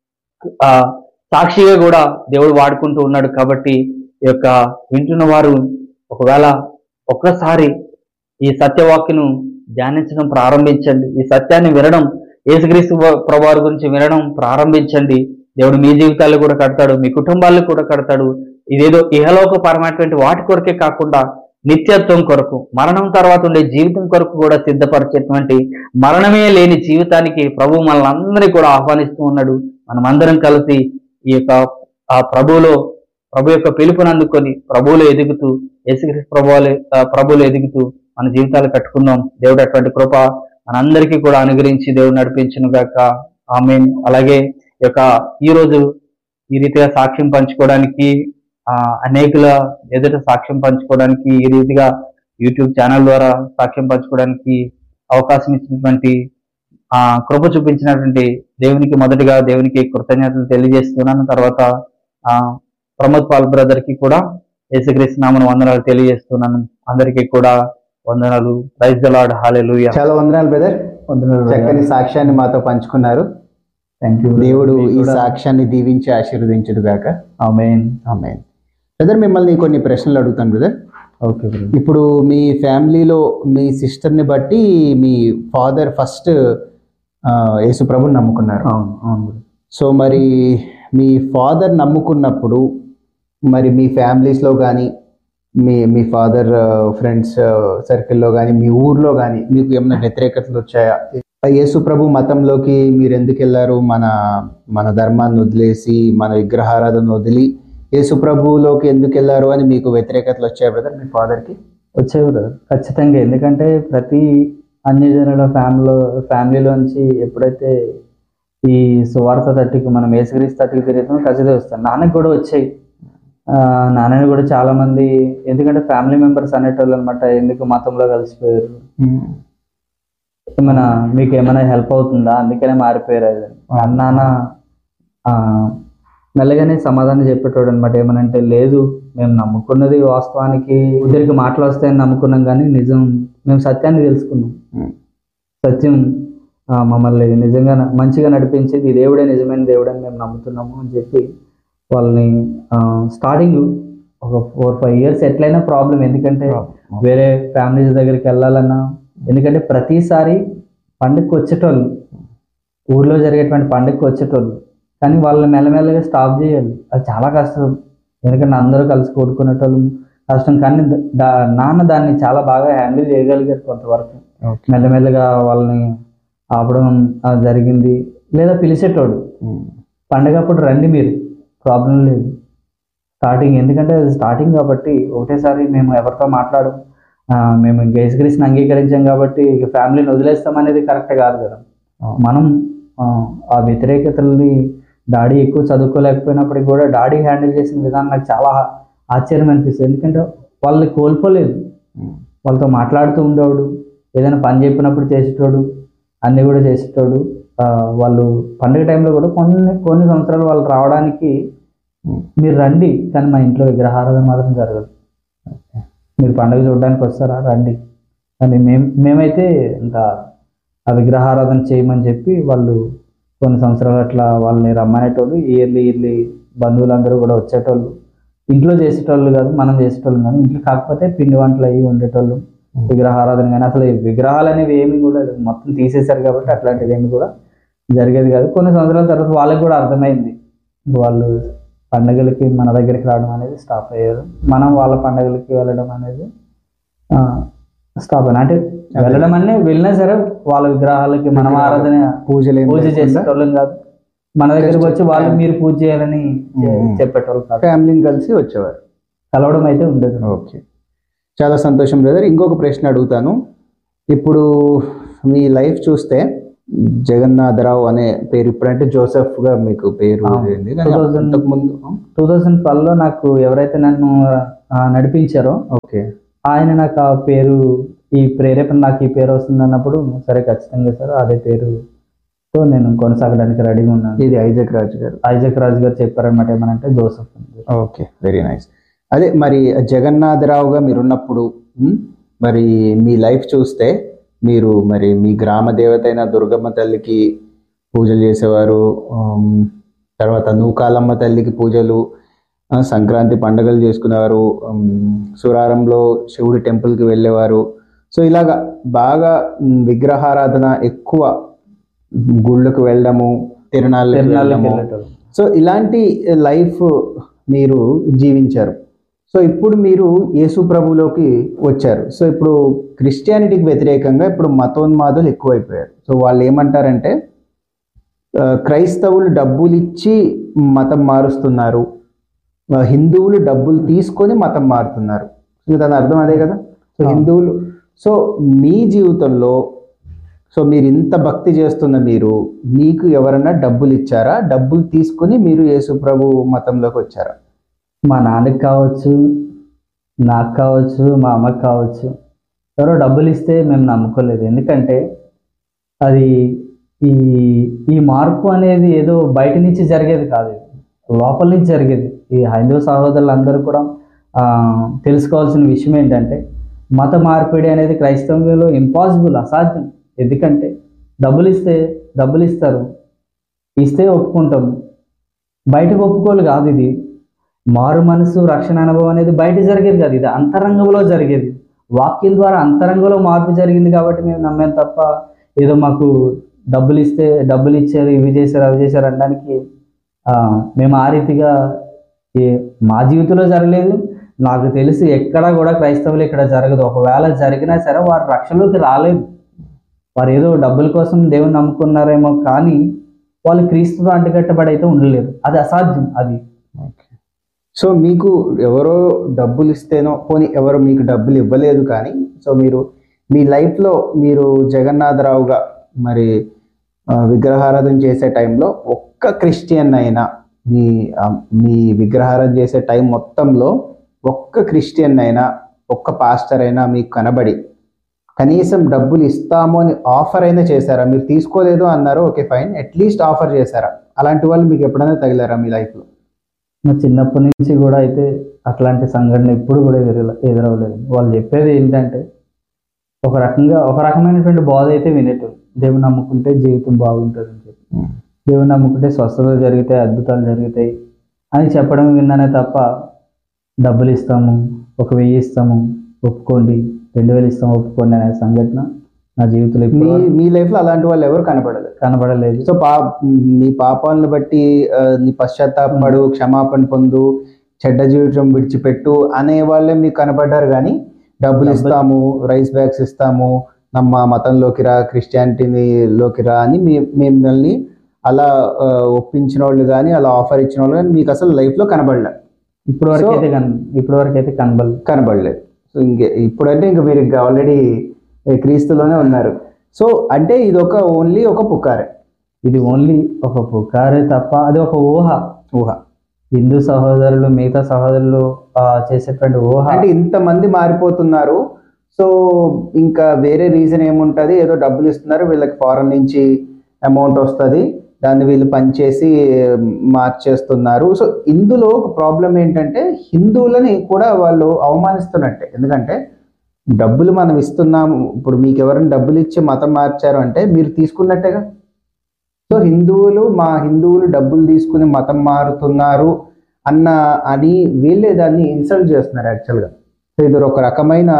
ఆ సాక్షిగా కూడా దేవుడు వాడుకుంటూ ఉన్నాడు. కాబట్టి ఈ యొక్క వింటున్న వారు ఒకవేళ ఒక్కసారి ఈ సత్యవాక్యను ధ్యానించడం ప్రారంభించండి, ఈ సత్యాన్ని వినడం, యేసుక్రీస్తు ప్రభువారి గురించి వినడం ప్రారంభించండి. దేవుడు మీ జీవితాలు కూడా కడతాడు, మీ కుటుంబాలను కూడా కడతాడు. ఇదేదో ఇహలోక పరమైనటువంటి వాటి కొరకే కాకుండా నిత్యత్వం కొరకు, మరణం తర్వాత ఉండే జీవితం కొరకు కూడా సిద్ధపరిచేటువంటి మరణమే లేని జీవితానికి ప్రభు మనల్ని కూడా ఆహ్వానిస్తూ ఉన్నాడు. మనం అందరం కలిసి ఈ యొక్క ఆ ప్రభువులో ప్రభు యొక్క పిలుపుని అందుకొని ప్రభువులో ఎదుగుతూ, యేసుక్రీస్తు ప్రభువులు ప్రభువులో ఎదుగుతూ మన జీవితాలు కట్టుకుందాం. దేవుడు అటువంటి కృప మనందరికీ కూడా అనుగ్రహించి దేవుడు నడిపించును గాక. ఆమేన్. అలాగే ఈ యొక్క ఈ రోజు ఈ రీతిగా సాక్ష్యం పంచుకోవడానికి, ఆ అనేకుల ఎదుట సాక్ష్యం పంచుకోవడానికి, ఈ రీతిగా యూట్యూబ్ ఛానల్ ద్వారా సాక్ష్యం పంచుకోవడానికి అవకాశం ఇచ్చినటువంటి ఆ కృప చూపించినటువంటి దేవునికి మొదటిగా దేవునికి కృతజ్ఞతలు తెలియజేస్తున్నాను. తర్వాత ఆ ప్రమోద్ పాల్ బ్రదర్ కి కూడా యేసుక్రీస్తు నామమున వందనాలు తెలియజేస్తున్నాను. అందరికీ కూడా వందనాలు. Praise the lord. హల్లెలూయా. చాలా వందనాలు బ్రదర్, చక్కని సాక్ష్యాన్ని మాతో పంచుకున్నారు. Thank you. దేవుడు ఈ సాక్ష్యాన్ని దీవించి ఆశీర్వదించును గాక. ఆమేన్. ఆమేన్. బ్రదర్, మిమ్మల్ని కొన్ని ప్రశ్నలు అడుగుతాను బ్రదర్. Okay brother. ఇప్పుడు మీ ఫ్యామిలీలో మీ సిస్టర్ని బట్టి మీ ఫాదర్ ఫస్ట్ యేసు ప్రభుని నమ్ముకున్నారు. అవును అవును. సో మరి మీ ఫాదర్ నమ్ముకున్నప్పుడు మరి మీ ఫ్యామిలీస్లో కానీ, మీ మీ ఫాదర్ ఫ్రెండ్స్ సర్కిల్లో కానీ, మీ ఊర్లో కానీ మీకు ఏమైనా వ్యతిరేకతలు వచ్చాయా? యేసు ప్రభు మతంలోకి మీరు ఎందుకు వెళ్ళారు, మన మన ధర్మాన్ని వదిలేసి, మన విగ్రహారాధన వదిలి యేసు ప్రభువులోకి ఎందుకు వెళ్ళారు అని మీకు వ్యతిరేకతలు వచ్చాయి బ్రదర్ మీ ఫాదర్కి? వచ్చాయి బ్రదర్, ఖచ్చితంగా. ఎందుకంటే ప్రతి అన్యజనుల ఫ్యామిలీలో ఫ్యామిలీలోంచి ఎప్పుడైతే ఈ సువార్త తట్టికి మనం యేసుక్రీస్తు తట్టికి తిరుగుతామో ఖచ్చితంగా వస్తాను. నాన్నకి కూడా వచ్చాయి. నాన్నని కూడా చాలా మంది, ఎందుకంటే ఫ్యామిలీ మెంబర్స్ అనేటోళ్ళు అనమాట, ఎందుకు మతంలో కలిసిపోయారు, ఏమైనా మీకు ఏమైనా హెల్ప్ అవుతుందా, అందుకనే మారిపోయారు అది అన్నానా. మెల్లగానే సమాధానం చెప్పేటోడు అనమాట. ఏమనంటే లేదు, మేము నమ్ముకున్నది వాస్తవానికి ఇద్దరికి మాటలు వస్తాయని నమ్ముకున్నాం, కానీ నిజం మేము సత్యాన్ని తెలుసుకున్నాం. సత్యం మమ్మల్ని నిజంగా మంచిగా నడిపించేది ఈ దేవుడే నిజమైన దేవుడని మేము నమ్ముతున్నాము అని చెప్పి వాళ్ళని స్టార్టింగ్ ఒక ఫోర్ ఫైవ్ ఇయర్స్ ఎట్లయినా ప్రాబ్లం. ఎందుకంటే వేరే ఫ్యామిలీస్ దగ్గరికి వెళ్ళాలన్నా, ఎందుకంటే ప్రతిసారి పండుగకి వచ్చేటోళ్ళు, ఊర్లో జరిగేటువంటి పండుగకి వచ్చేటోళ్ళు, కానీ వాళ్ళని మెల్లమెల్లగా స్టాప్ చేయాలి. అది చాలా కష్టం, ఎందుకంటే అందరూ కలిసి కొడుకునేటోళ్ళు కష్టం. కానీ నాన్న దాన్ని చాలా బాగా హ్యాండిల్ చేయగలిగారు కొంతవరకు. మెల్లమెల్లగా వాళ్ళని ఆపడం జరిగింది. లేదా పిలిచేటోడు, పండగ అప్పుడు రండి మీరు, ప్రాబ్లం లేదు. స్టార్టింగ్, ఎందుకంటే అది స్టార్టింగ్ కాబట్టి ఒకటేసారి మేము ఎవరితో మాట్లాడడం, మేము యేసుక్రీస్తుని అంగీకరించాం కాబట్టి ఇక ఫ్యామిలీని వదిలేస్తాం అనేది కరెక్ట్ కాదు కదా. మనం ఆ వ్యతిరేకతల్ని, డాడీ ఎక్కువ చదువుకోలేకపోయినప్పటికీ కూడా డాడీ హ్యాండిల్ చేసిన విధానం నాకు చాలా ఆశ్చర్యం అనిపిస్తుంది. ఎందుకంటే వాళ్ళని కోల్పోలేదు, వాళ్ళతో మాట్లాడుతూ ఉండేవాడు, ఏదైనా పని చెప్పినప్పుడు చేసేటోడు, అన్నీ కూడా చేసేటోడు. వాళ్ళు పండుగ టైంలో కూడా కొన్ని కొన్ని సంవత్సరాలు వాళ్ళు రావడానికి మీరు రండి, కానీ మా ఇంట్లో విగ్రహారాధన మాత్రం జరగదు, మీరు పండుగ చూడడానికి వస్తారా రండి, కానీ మేము మేమైతే ఇంకా ఆ విగ్రహారాధన చేయమని చెప్పి వాళ్ళు కొన్ని సంవత్సరాలు అట్లా వాళ్ళని రమ్మనేటోళ్ళు. ఇయర్లీ ఇయర్లీ బంధువులందరూ కూడా వచ్చేటోళ్ళు. ఇంట్లో చేసేటోళ్ళు కాదు, మనం చేసేటోళ్ళు కానీ ఇంట్లో, కాకపోతే పిండి వంటలు అవి ఉండేటోళ్ళు. విగ్రహారాధన కానీ అసలు విగ్రహాలు అనేవి ఏమి కూడా మొత్తం తీసేశారు కాబట్టి అట్లాంటిది ఏమి కూడా జరిగేది కాదు. కొన్ని సంవత్సరాల తర్వాత వాళ్ళకి కూడా అర్థమైంది, వాళ్ళు పండుగలకి మన దగ్గరికి రావడం అనేది స్టాప్ అయ్యారు, మనం వాళ్ళ పండుగలకి వెళ్ళడం అనేది స్టాప్ అయినా. అంటే వెళ్ళడం అనే వెళ్ళినా సరే వాళ్ళ విగ్రహాలకి మనం ఆరాధన పూజలు పూజ చేసేటోళ్ళం కాదు, మన దగ్గరికి వచ్చి వాళ్ళు మీరు పూజ చేయాలని చెప్పేటోళ్ళు కాదు, ఫ్యామిలీని కలిసి వచ్చేవారు, కలవడం అయితే ఉండేది. ఓకే, చాలా సంతోషం బ్రదర్. ఇంకొక ప్రశ్న అడుగుతాను. ఇప్పుడు మీ లైఫ్ చూస్తే జగన్నాథరావు అనే పేరు, ఇప్పుడంటే జోసెఫ్ గా మీకు పేరు అవును. ఉంది. కానీ టూ థౌజండ్ అంతకు ముందు టూ థౌజండ్ ట్వెల్వ్ లో నాకు ఎవరైతే నన్ను ఆ, నడిపించారో ఓకే ఆయన నాకు ఆ పేరు, ఈ ప్రేరేపణ నాకు ఈ పేరు వస్తుంది అన్నప్పుడు సరే ఖచ్చితంగా సార్ అదే పేరుతో నేను కొనసాగడానికి రెడీగా ఉన్నాను. ఇది ఐజక్ రాజు గారు. ఐజక్ రాజు గారు చెప్పారనమాట, ఏమనంటే జోసెఫ్ అని. Okay, very nice. అదే మరి జగన్నాథరావుగా మీరున్నప్పుడు ఉమ్, మరి మీ లైఫ్ చూస్తే మీరు మరి మీ గ్రామ దేవత అయిన దుర్గమ్మ తల్లికి పూజలు చేసేవారు, ఉమ్, తర్వాత నూకాలమ్మ తల్లికి పూజలు, ఆ, సంక్రాంతి పండుగలు చేసుకునేవారు, ఉమ్, సురారంలో శివుడి టెంపుల్కి వెళ్ళేవారు. సో ఇలాగా బాగా ఉమ్, విగ్రహారాధన ఎక్కువ, గుళ్ళకు వెళ్ళడము, తిరణాలకు తిరునాళ్ళకి వెళ్ళడము. వెళ్ళేటోళ్ళు. సో ఇలాంటి లైఫ్ మీరు జీవించారు. సో ఇప్పుడు మీరు యేసు ప్రభులోకి వచ్చారు. సో ఇప్పుడు క్రిస్టియానిటీకి వ్యతిరేకంగా ఇప్పుడు మతోన్మాదులు ఎక్కువైపోయారు. సో వాళ్ళు ఏమంటారంటే ఆ, క్రైస్తవులు డబ్బులు ఇచ్చి మతం మారుస్తున్నారు, ఆ, హిందువులు డబ్బులు తీసుకొని మతం మారుతున్నారు. సో దాని అర్థం అదే కదా. సో హిందువులు, సో మీ జీవితంలో, సో మీరు ఇంత భక్తి చేస్తున్న మీరు, మీకు ఎవరన్నా డబ్బులు ఇచ్చారా, డబ్బులు తీసుకుని మీరు యేసు ప్రభు మతంలోకి వచ్చారా? మా నాన్నకి కావచ్చు, నాకు కావచ్చు, మా అమ్మకి కావచ్చు, ఎవరో డబ్బులు ఇస్తే మేము నమ్ముకోలేదు. ఎందుకంటే అది ఈ ఈ మార్పు అనేది ఏదో బయట నుంచి జరిగేది కాదు, ఇది లోపల నుంచి జరిగేది. ఈ హైందవ సహోదరులందరూ కూడా ఆ, తెలుసుకోవాల్సిన విషయం ఏంటంటే మత మార్పిడి అనేది క్రైస్తవంలో ఇంపాసిబుల్, అసాధ్యం. ఎందుకంటే డబ్బులు ఇస్తే డబ్బులు ఇస్తారు, ఇస్తే ఒప్పుకుంటాము, బయటకు ఒప్పుకోలు కాదు. ఇది మారు మనసు రక్షణ అనుభవం అనేది బయట జరిగేది కాదు, ఇది అంతరంగంలో జరిగేది. వాక్యం ద్వారా అంతరంగంలో మార్పు జరిగింది కాబట్టి మేము నమ్మాం తప్ప ఏదో మాకు డబ్బులు ఇస్తే డబ్బులు ఇచ్చారు, ఇవి చేశారు, అవి చేశారు అనడానికి ఆ, మేము ఆ రీతిగా ఏ మా జీవితంలో జరగలేదు. నాకు తెలిసి ఎక్కడా కూడా క్రైస్తవులు ఇక్కడ జరగదు. ఒకవేళ జరిగినా సరే వారు రక్షణలోకి రాలేదు. వారు ఏదో డబ్బుల కోసం దేవుని నమ్ముకున్నారేమో కానీ వాళ్ళు క్రీస్తుతో అంటుకట్టబడి అయితే ఉండలేదు. అది అసాధ్యం. అది సో మీకు ఎవరో డబ్బులు ఇస్తేనో, పోనీ ఎవరో మీకు డబ్బులు ఇవ్వలేదు కానీ, సో మీరు మీ లైఫ్లో మీరు జగన్నాథరావుగా మరి ఆ, విగ్రహారాధన చేసే టైంలో ఒక్క క్రిస్టియన్ అయినా, మీ ఆ, మీ విగ్రహారాధన చేసే టైం మొత్తంలో ఒక్క క్రిస్టియన్ అయినా, ఒక్క పాస్టర్ అయినా మీకు కనబడి కనీసం డబ్బులు ఇస్తాము అని ఆఫర్ అయినా చేశారా? మీరు తీసుకోలేదు అన్నారు, ఓకే ఫైన్, అట్లీస్ట్ ఆఫర్ చేశారా? అలాంటి వాళ్ళు మీకు ఎప్పుడైనా తగిలారా మీ లైఫ్లో? నా చిన్నప్పటి నుంచి కూడా అయితే అట్లాంటి సంఘటన ఎప్పుడు కూడా ఎదుర ఎదురవ్వలేదు. వాళ్ళు చెప్పేది ఏంటంటే ఒక రకంగా ఒక రకమైనటువంటి బోధ అయితే వినేటోళ్ళు. దేవుని నమ్ముకుంటే జీవితం బాగుంటుంది అని చెప్పి, దేవుని నమ్ముకుంటే స్వస్థతలు జరుగుతాయి, అద్భుతాలు జరుగుతాయి అని చెప్పడం విన్నానే తప్ప డబ్బులు ఇస్తాము, ఒక వెయ్యి ఇస్తాము ఒప్పుకోండి, రెండు వేలు ఇస్తాము ఒప్పుకోండి అనే సంఘటన నా జీవితంలో మీ ఇప్పుడు మీ లైఫ్లో అలాంటి వాళ్ళు ఎవరు కనపడలేదు. కనబడలేదు. సో పా మీ పాపాలను బట్టి ఆ, నీ పశ్చాత్తాపడు, క్షమాపణ పొందు, చెడ్డ జీవితం విడిచిపెట్టు అనే వాళ్ళే మీకు కనపడ్డారు. కానీ డబ్బులు ఇస్తాము, రైస్ బ్యాగ్స్ ఇస్తాము, నమ్మ మతంలోకి రా, క్రిస్టియానిటీలోకి రా అని మీ మిమ్మల్ని అలా ఆ, ఒప్పించిన వాళ్ళు కానీ, అలా ఆఫర్ ఇచ్చిన వాళ్ళు కానీ మీకు అసలు లైఫ్లో కనబడలే. ఇప్పుడు వరకు అయితే కన్ ఇప్పుడు వరకు అయితే కనబడలేదు కనబడలేదు. సో ఇంకే ఇప్పుడంటే ఇంకా మీరు ఇంకా ఆల్రెడీ క్రీస్తులోనే ఉన్నారు. సో అంటే ఇది ఒక ఓన్లీ ఒక పుకారే, ఇది ఓన్లీ ఒక పుకారే తప్ప అది ఒక ఊహ. ఊహ. హిందూ సహోదరులు మిగతా సహోదరులు ఆ, చేసేటువంటి ఊహ. అంటే ఇంతమంది మారిపోతున్నారు, సో ఇంకా వేరే రీజన్ ఏముంటుంది? ఏదో డబ్బులు ఇస్తున్నారు, వీళ్ళకి ఫారెన్ నుంచి అమౌంట్ వస్తుంది, దాన్ని వీళ్ళు పనిచేసి మార్చేస్తున్నారు. సో ఇందులో ఒక ప్రాబ్లం ఏంటంటే హిందువులని కూడా వాళ్ళు అవమానిస్తున్నట్టే. ఎందుకంటే డబ్బులు మనం ఇస్తున్నాము, ఇప్పుడు మీకు ఎవరైనా డబ్బులు ఇచ్చి మతం మార్చారు అంటే మీరు తీసుకున్నట్టేగా. సో హిందువులు మా హిందువులు డబ్బులు తీసుకుని మతం మారుతున్నారు అన్న అని వీళ్ళే దాన్ని ఇన్సల్ట్ చేస్తున్నారు యాక్చువల్గా. సో ఇది ఒక రకమైన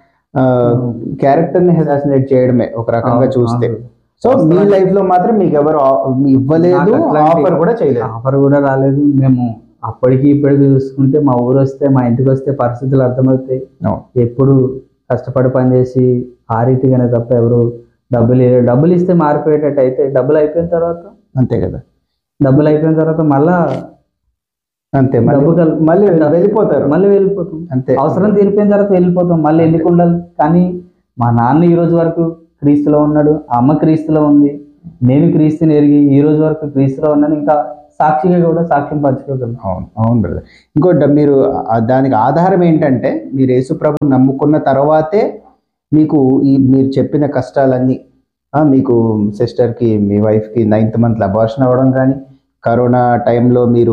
క్యారెక్టర్ని అసాసినేట్ చేయడమే ఒక రకంగా చూస్తే. సో మీ లైఫ్ లో మాత్రం మీకు ఎవరు ఇవ్వలేదు, ఆఫర్ కూడా చేయలేదు, ఆఫర్ కూడా రాలేదు. మేము అప్పటికి ఇప్పటికి చూసుకుంటే మా ఊరు వస్తే మా ఇంటికి వస్తే పరిస్థితులు అర్థమవుతాయి. ఎప్పుడు కష్టపడి పనిచేసి ఆ రీతిగానే తప్ప ఎవరు డబ్బులు డబ్బులు ఇస్తే మారిపోయేటట్టు అయితే డబ్బులు అయిపోయిన తర్వాత అంతే కదా, డబ్బులు అయిపోయిన తర్వాత మళ్ళా అంతే డబ్బు మళ్ళీ వెళ్ళిపోతారు, మళ్ళీ వెళ్ళిపోతాం. అంతే, అవసరం తీరిపోయిన తర్వాత వెళ్ళిపోతాం. మళ్ళీ ఎందుకు ఉండాలి? కానీ మా నాన్న ఈ రోజు వరకు క్రీస్తులో ఉన్నాడు, అమ్మ క్రీస్తులో ఉంది. నేను క్రీస్తుని ఎరిగి ఈ రోజు వరకు క్రీస్తులో ఉన్నాను, ఇంకా సాక్షిగా కూడా సాక్ష్యం పంచుకోగలను. అవును అవును బ్రదర్. ఇంకోటి మీరు ఆ- దానికి ఆధారం ఏంటంటే మీరు యేసు ప్రభు నమ్ముకున్న తర్వాతే మీకు ఈ మీరు చెప్పిన కష్టాలన్నీ ఆ, మీకు సిస్టర్కి మీ వైఫ్కి నైన్త్ మంత్లో అబార్షన్ అవ్వడం కానీ, కరోనా టైంలో మీరు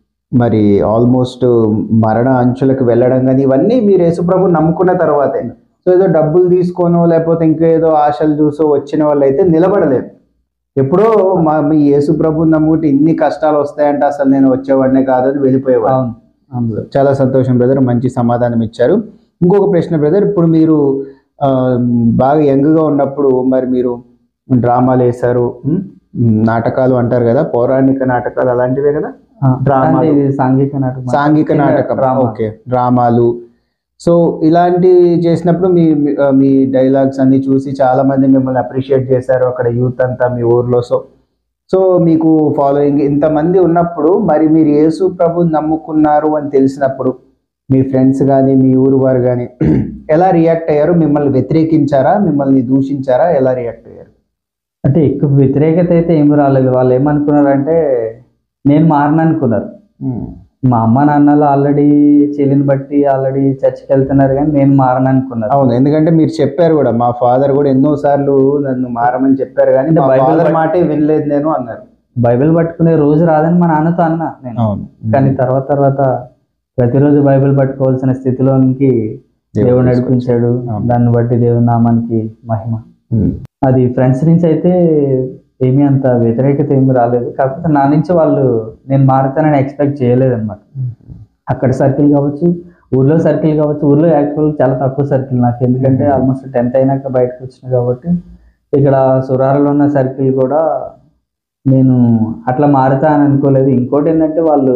మరి ఆల్మోస్ట్ మరణ అంచులకు వెళ్ళడం కానీ, ఇవన్నీ మీరు యేసుప్రభు నమ్ముకున్న తర్వాతే. సో ఏదో డబ్బులు తీసుకోనో లేకపోతే ఇంకేదో ఆశలు చూసో వచ్చిన వాళ్ళు అయితే నిలబడలేదు. ఎప్పుడో మా మీ యేసుప్రభు నమ్ముకుంటే ఇన్ని కష్టాలు వస్తాయంటే అసలు నేను వచ్చేవాడినే కాదని వెళ్ళిపోయేవాడు. అవును అవును బ్రదర్. చాలా సంతోషం బ్రదర్, మంచి సమాధానం ఇచ్చారు. ఇంకొక ప్రశ్న బ్రదర్, ఇప్పుడు మీరు ఆ, బాగా యంగ్గా ఉన్నప్పుడు మరి మీరు డ్రామాలు వేశారు, ఉమ్, నాటకాలు అంటారు కదా, పౌరాణిక నాటకాలు అలాంటివే కదా, ఆ, డ్రామాలు. అంటే ఇది సాంఘిక నాటకం. సాంఘిక నాటకం, డ్రామా. ఓకే, డ్రామాలు. సో ఇలాంటివి చేసినప్పుడు మీ మీ- ఆ, మీ డైలాగ్స్ అన్ని చూసి చాలా మంది మిమ్మల్ని అప్రిషియేట్ చేశారు అక్కడ యూత్ అంతా మీ ఊర్లో. సో సో మీకు ఫాలోయింగ్ ఇంతమంది ఉన్నప్పుడు మరి మీరు యేసు ప్రభుని నమ్ముకున్నారు అని తెలిసినప్పుడు మీ ఫ్రెండ్స్ కానీ మీ ఊరు వారు కానీ ఎలా రియాక్ట్ అయ్యారు? మిమ్మల్ని వ్యతిరేకించారా, మిమ్మల్ని దూషించారా, ఎలా రియాక్ట్ అయ్యారు? అంటే ఎక్కువ వ్యతిరేకత అయితే ఏమి రాలేదు. వాళ్ళు ఏమనుకున్నారంటే నేను మారను అనుకున్నారు. మా అమ్మ నాన్నలు ఆల్రెడీ చెల్లిని బట్టి ఆల్రెడీ చర్చికి వెళ్తున్నారు, కానీ నేను మారను అనుకున్నారు. అవును, ఎందుకంటే మీరు చెప్పారు కూడా, మా ఫాదర్ కూడా ఎన్నో సార్లు నన్ను మారమని చెప్పారు కానీ అంటే మా బైబిల్ ఫాదర్ బట్టి- మాటే వినలేదు నేను అన్నారు. బైబిల్ పట్టుకునే రోజు రాదని మా నాన్నతో అన్నా నేను. అవును, కానీ తర్వాత తర్వాత ప్రతిరోజు బైబిల్ పట్టుకోవాల్సిన స్థితిలోనికి దేవుడు నడిపించాడు. అవును. దాన్ని బట్టి దేవుని నామానికి మహిమ. ఉమ్. అది ఫ్రెండ్స్ నుంచి అయితే ఏమీ అంత వ్యతిరేకత ఏమి రాలేదు. కాకపోతే నా నుంచి వాళ్ళు నేను మారుతానని ఎక్స్పెక్ట్ చేయలేదు అనమాట. అక్కడ సర్కిల్ కావచ్చు, ఊర్లో సర్కిల్ కావచ్చు. ఊర్లో యాక్చువల్ చాలా తక్కువ సర్కిల్ నాకు, ఎందుకంటే ఆల్మోస్ట్ టెన్త్ అయినాక బయటకు వచ్చిన కాబట్టి. ఇక్కడ సురారులో ఉన్న సర్కిల్ కూడా నేను అట్లా మారుతా అని అనుకోలేదు. ఇంకోటి ఏంటంటే వాళ్ళు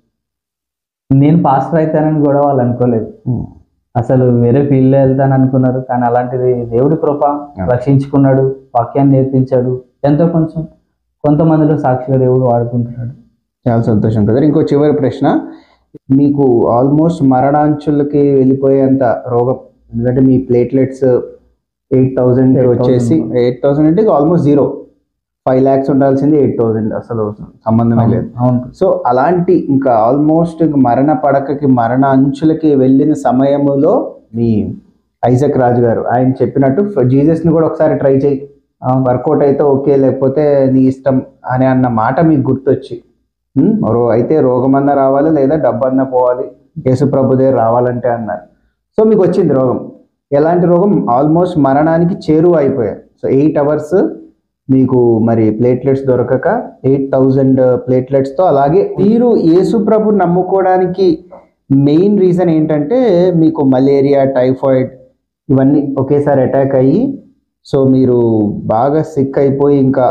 నేను పాస్టర్ అవుతానని కూడా వాళ్ళు అనుకోలేదు. ఉమ్. అసలు వేరే ఫీల్డ్లో వెళ్తాను అనుకున్నారు. కానీ అలాంటిది దేవుడి కృప, రక్షించుకున్నాడు, వాక్యాన్ని నేర్పించాడు, ఎంతో కొంచెం కొంతమందిలో సాక్షిగా దేవుడు వాడుకుంటున్నాడు. చాలా సంతోషం బ్రదర్. ఇంకో చివరి ప్రశ్న, మీకు ఆల్మోస్ట్ మరణాంచులకి వెళ్ళిపోయేంత రోగం, ఎందుకంటే మీ ప్లేట్లెట్స్ ఎయిట్ థౌజండ్ వచ్చేసి ఎయిట్ థౌసండ్ అంటే ఆల్మోస్ట్ జీరో, ఫైవ్ ల్యాక్స్ ఉండాల్సింది ఎయిట్ థౌజండ్, అసలు సంబంధమే లేదు. అవును. సో అలాంటి ఇంకా ఆల్మోస్ట్ ఇంక మరణ పడకకి మరణ అంచులకి వెళ్ళిన సమయంలో మీ ఐజక్ రాజు గారు ఆయన చెప్పినట్టు జీసస్ని కూడా ఒకసారి ట్రై చేయి, వర్కౌట్ అయితే ఓకే, లేకపోతే నీ ఇష్టం అని అన్న మాట మీకు గుర్తొచ్చి, ఉమ్, రో అయితే రోగమన్నా రావాలి లేదా డబ్బన్నా పోవాలి, యేసుప్రభు దగ్గర రావాలంటే అన్నారు. సో మీకు వచ్చింది రోగం. ఎలాంటి రోగం? ఆల్మోస్ట్ మరణానికి చేరువ అయిపోయారు. సో ఎయిట్ అవర్స్ మీకు మరి ప్లేట్లెట్స్ దొరకక ఎయిట్ థౌజండ్ ప్లేట్లెట్స్తో. అలాగే మీరు యేసుప్రభు నమ్ముకోవడానికి మెయిన్ రీజన్ ఏంటంటే మీకు మలేరియా, టైఫాయిడ్ ఇవన్నీ ఒకేసారి అటాక్ అయ్యి సో మీరు బాగా సిక్ అయిపోయి ఇంకా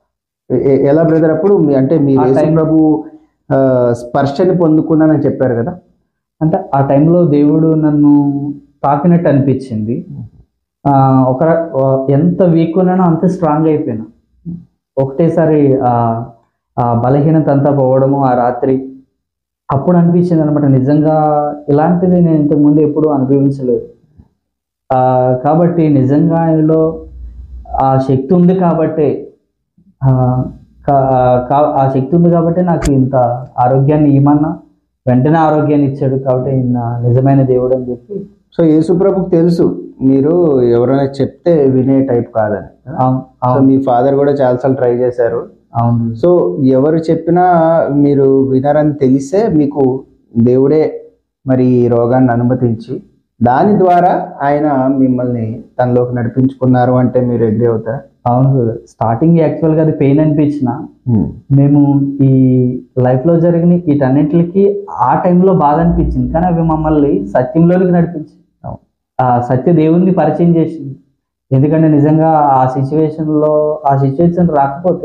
ఎ- ఎలా బ్రదర్ అప్పుడు మీ అంటే మీరు ఆ time- యేసుప్రభు ఆ, స్పర్శని పొందుకున్నానని చెప్పారు కదా. అంటే ఆ టైంలో దేవుడు నన్ను తాకినట్టు అనిపించింది. ఆ, ఒక ఎంత వీక్ ఉన్నానో అంత స్ట్రాంగ్ అయిపోయినా. ఒకటేసారి ఆ ఆ బలహీనత అంతా పోవడము ఆ రాత్రి అప్పుడు అనిపించింది అనమాట, నిజంగా ఇలాంటిది నేను ఇంతకుముందు ఎప్పుడూ అనుభవించలేదు. ఆ, కాబట్టి నిజంగా ఆయనలో ఆ శక్తి ఉంది కాబట్టి ఆ, కా- కా- ఆ శక్తి ఉంది కాబట్టి నాకు ఇంత ఆరోగ్యాన్ని ఇవ్వమన్నా వెంటనే ఆరోగ్యాన్ని ఇచ్చాడు. కాబట్టి ఈయన నిజమైన దేవుడు అని చెప్పి. సో యేసుప్రభుకి తెలుసు మీరు ఎవరైనా చెప్తే వినే టైప్ కాదని. అవును సో అవును మీ ఫాదర్ కూడా చాలాసార్లు ట్రై చేశారు. అవును సో ఎవరు చెప్పినా మీరు వినరని తెలిసే మీకు దేవుడే మరి ఈ రోగాన్ని అనుమతించి దాని ద్వారా ఆయన మిమ్మల్ని తనలోకి నడిపించుకున్నారు అంటే మీరు అగ్రీ అవుతారా? అవును స్టార్టింగ్ యాక్చువల్గా అది పెయిన్ అనిపించిన మేము ఈ లైఫ్లో జరిగిన వీటన్నిటికి ఆ టైంలో బాధ అనిపించింది, కానీ అవి మమ్మల్ని సత్యంలోనికి నడిపించింది. అవును. ఆ సత్య దేవుణ్ణి పరిచయం చేసింది. ఎందుకంటే నిజంగా ఆ సిచ్యువేషన్లో ఆ సిచ్యువేషన్ రాకపోతే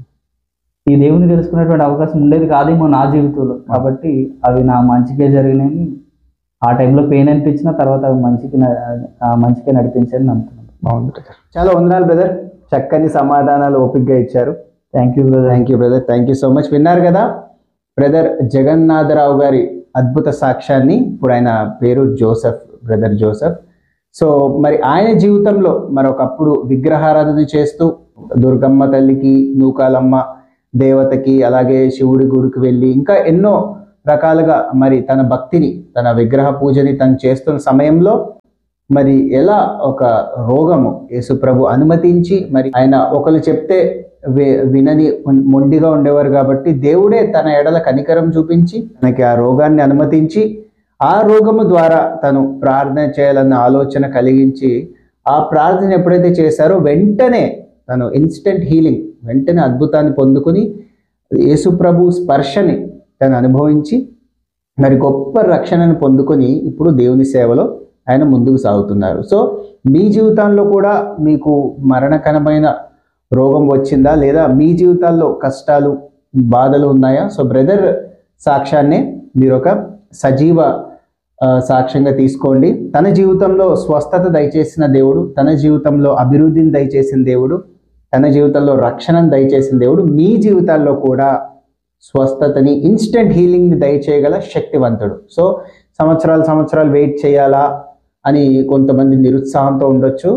ఈ దేవుని తెలుసుకునేటువంటి అవకాశం ఉండేది కాదేమో నా జీవితంలో. కాబట్టి అవి నా మంచికే జరిగినాయి. ఆ టైంలో పెయిన్ అనిపించిన తర్వాత అవి మంచికి న- ఆ మంచికే నడిపించాయని నమ్ముతున్నాను. బాగుంది బ్రదర్. చాలా వందనాలు బ్రదర్, చక్కని సమాధానాలు ఓపికగా ఇచ్చారు. Thank you brother. Thank you brother, thank you so much. విన్నారు కదా బ్రదర్ జగన్నాథరావు గారి అద్భుత సాక్ష్యాన్ని. ఇప్పుడు ఆయన పేరు జోసెఫ్, బ్రదర్ జోసెఫ్. సో మరి ఆయన జీవితంలో మరొకప్పుడు విగ్రహారాధన చేస్తూ దుర్గమ్మ తల్లికి, నూకాలమ్మ దేవతకి, అలాగే శివుడి గుడికి వెళ్ళి ఇంకా ఎన్నో రకాలుగా మరి తన భక్తిని, తన విగ్రహ పూజని తను చేస్తున్న సమయంలో మరి ఎలా ఒక రోగము యేసుప్రభు అనుమతించి, మరి ఆయన ఒకరు చెప్తే వినని మొండిగా ఉండేవారు కాబట్టి దేవుడే తన ఎడల కనికరం చూపించి తనకి ఆ రోగాన్ని అనుమతించి, ఆ రోగము ద్వారా తను ప్రార్థన చేయాలన్న ఆలోచన కలిగించి, ఆ ప్రార్థన ఎప్పుడైతే చేశారో వెంటనే తను ఇన్స్టెంట్ హీలింగ్, వెంటనే అద్భుతాన్ని పొందుకుని యేసుప్రభు స్పర్శని తను అనుభవించి మరి గొప్ప రక్షణను పొందుకొని ఇప్పుడు దేవుని సేవలో ఆయన ముందుకు సాగుతున్నారు. సో మీ జీవితంలో కూడా మీకు మరణకరమైన రోగం వచ్చిందా, లేదా మీ జీవితాల్లో కష్టాలు, బాధలు ఉన్నాయా? సో బ్రదర్ సాక్ష్యాన్నే మీరు ఒక సజీవ సాక్ష్యంగా తీసుకోండి. తన జీవితంలో స్వస్థత దయచేసిన దేవుడు, తన జీవితంలో అభివృద్ధిని దయచేసిన దేవుడు, తన జీవితంలో రక్షణను దయచేసిన దేవుడు మీ జీవితాల్లో కూడా స్వస్థతని, ఇన్స్టెంట్ హీలింగ్ని దయచేయగల శక్తివంతుడు. సో సంవత్సరాలు సంవత్సరాలు వెయిట్ చేయాలా అని కొంతమంది నిరుత్సాహంతో ఉండొచ్చు.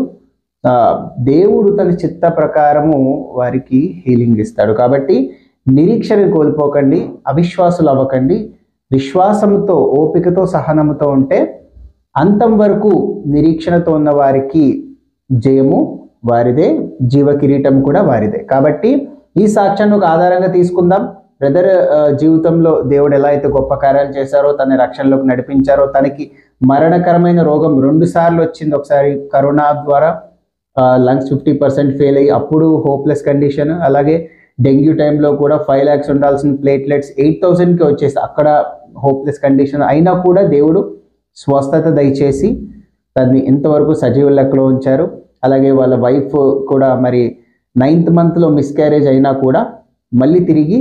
దేవుడు తన చిత్త ప్రకారము వారికి హీలింగ్ ఇస్తాడు. కాబట్టి నిరీక్షణ కోల్పోకండి, అవిశ్వాసులు అవ్వకండి. విశ్వాసంతో, ఓపికతో, సహనంతో ఉంటే అంతం వరకు నిరీక్షణతో ఉన్న వారికి జయము వారిదే, జీవ కిరీటం కూడా వారిదే. కాబట్టి ఈ సాక్ష్యాన్ని ఒక ఆధారంగా తీసుకుందాం. బ్రదర్ జీవితంలో దేవుడు ఎలా అయితే గొప్ప కార్యాలు చేశారో, తన రక్షణలోకి నడిపించారో, తనకి మరణకరమైన రోగం రెండు సార్లు వచ్చింది. ఒకసారి కరోనా ద్వారా లంగ్స్ ఫిఫ్టీ పర్సెంట్ ఫెయిల్ అయ్యి అప్పుడు హోప్లెస్ కండిషన్, అలాగే డెంగ్యూ టైంలో కూడా ఫైవ్ ల్యాక్స్ ఉండాల్సిన ప్లేట్లెట్స్ ఎయిట్ థౌసండ్కి వచ్చేసి అక్కడ హోప్లెస్ కండిషన్ అయినా కూడా దేవుడు స్వస్థత దయచేసి తన్ని ఇంతవరకు సజీవ లెక్కలో ఉంచారు. అలాగే వాళ్ళ వైఫ్ కూడా మరి నైన్త్ మంత్లో మిస్క్యారేజ్ అయినా కూడా మళ్ళీ తిరిగి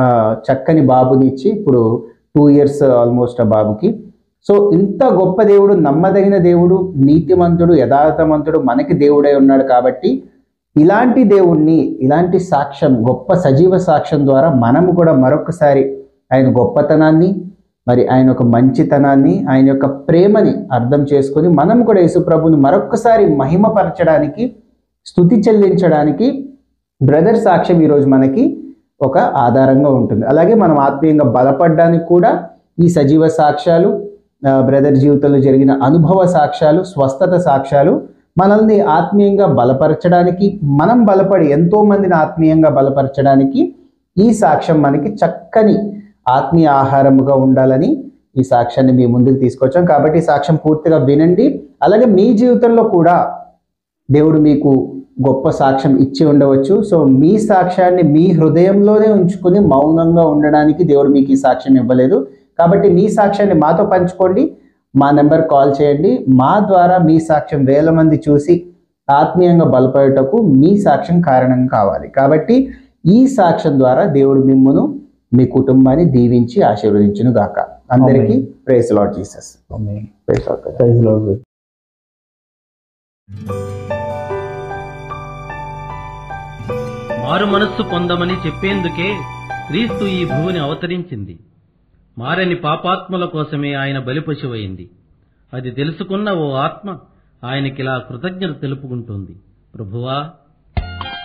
చక్కని బాబునిచ్చి ఇప్పుడు టూ ఇయర్స్ ఆల్మోస్ట్ ఆ బాబుకి. సో ఇంత గొప్ప దేవుడు, నమ్మదగిన దేవుడు, నీతిమంతుడు, యథార్థవంతుడు మనకి దేవుడై ఉన్నాడు. కాబట్టి ఇలాంటి దేవుణ్ణి, ఇలాంటి సాక్ష్యం, గొప్ప సజీవ సాక్ష్యం ద్వారా మనము కూడా మరొకసారి ఆయన గొప్పతనాన్ని, మరి ఆయన యొక్క మంచితనాన్ని, ఆయన యొక్క ప్రేమని అర్థం చేసుకొని మనం కూడా యేసుప్రభుని మరొకసారి మహిమపరచడానికి, స్తుతి చెల్లించడానికి బ్రదర్ సాక్ష్యం ఈరోజు మనకి ఒక ఆధారంగా ఉంటుంది. అలాగే మనం ఆత్మీయంగా బలపడడానికి కూడా ఈ సజీవ సాక్ష్యాలు, బ్రదర్ జీవితంలో జరిగిన అనుభవ సాక్ష్యాలు, స్వస్థత సాక్ష్యాలు మనల్ని ఆత్మీయంగా బలపరచడానికి, మనం బలపడి ఎంతో మందిని ఆత్మీయంగా బలపరచడానికి ఈ సాక్ష్యం మనకి చక్కని ఆత్మీయ ఆహారముగా ఉండాలని ఈ సాక్ష్యాన్ని మీ ముందుకు తీసుకొచ్చాం. కాబట్టి ఈ సాక్ష్యం పూర్తిగా వినండి. అలాగే మీ జీవితంలో కూడా దేవుడు మీకు గొప్ప సాక్ష్యం ఇచ్చి ఉండవచ్చు. సో మీ సాక్ష్యాన్ని మీ హృదయంలోనే ఉంచుకుని మౌనంగా ఉండడానికి దేవుడు మీకు ఈ సాక్ష్యం ఇవ్వలేదు. కాబట్టి మీ సాక్ష్యాన్ని మాతో పంచుకోండి. మా నెంబర్ కాల్ చేయండి. మా ద్వారా మీ సాక్ష్యం వేల మంది చూసి ఆత్మీయంగా బలపడటకు మీ సాక్ష్యం కారణం కావాలి. కాబట్టి ఈ సాక్ష్యం ద్వారా దేవుడు మిమ్మును, మీ కుటుంబాన్ని దీవించి ఆశీర్వదించును గాక. అందరికీ praise lord Jesus. Praise lord. మారు మనస్సు పొందమని చెప్పేందుకే క్రీస్తు ఈ భూమిని అవతరించింది. మారని పాపాత్ముల కోసమే ఆయన బలిపశువైంది. అది తెలుసుకున్న ఓ ఆత్మ ఆయనకిలా కృతజ్ఞత తెలుపుకుంటోంది. ప్రభువా,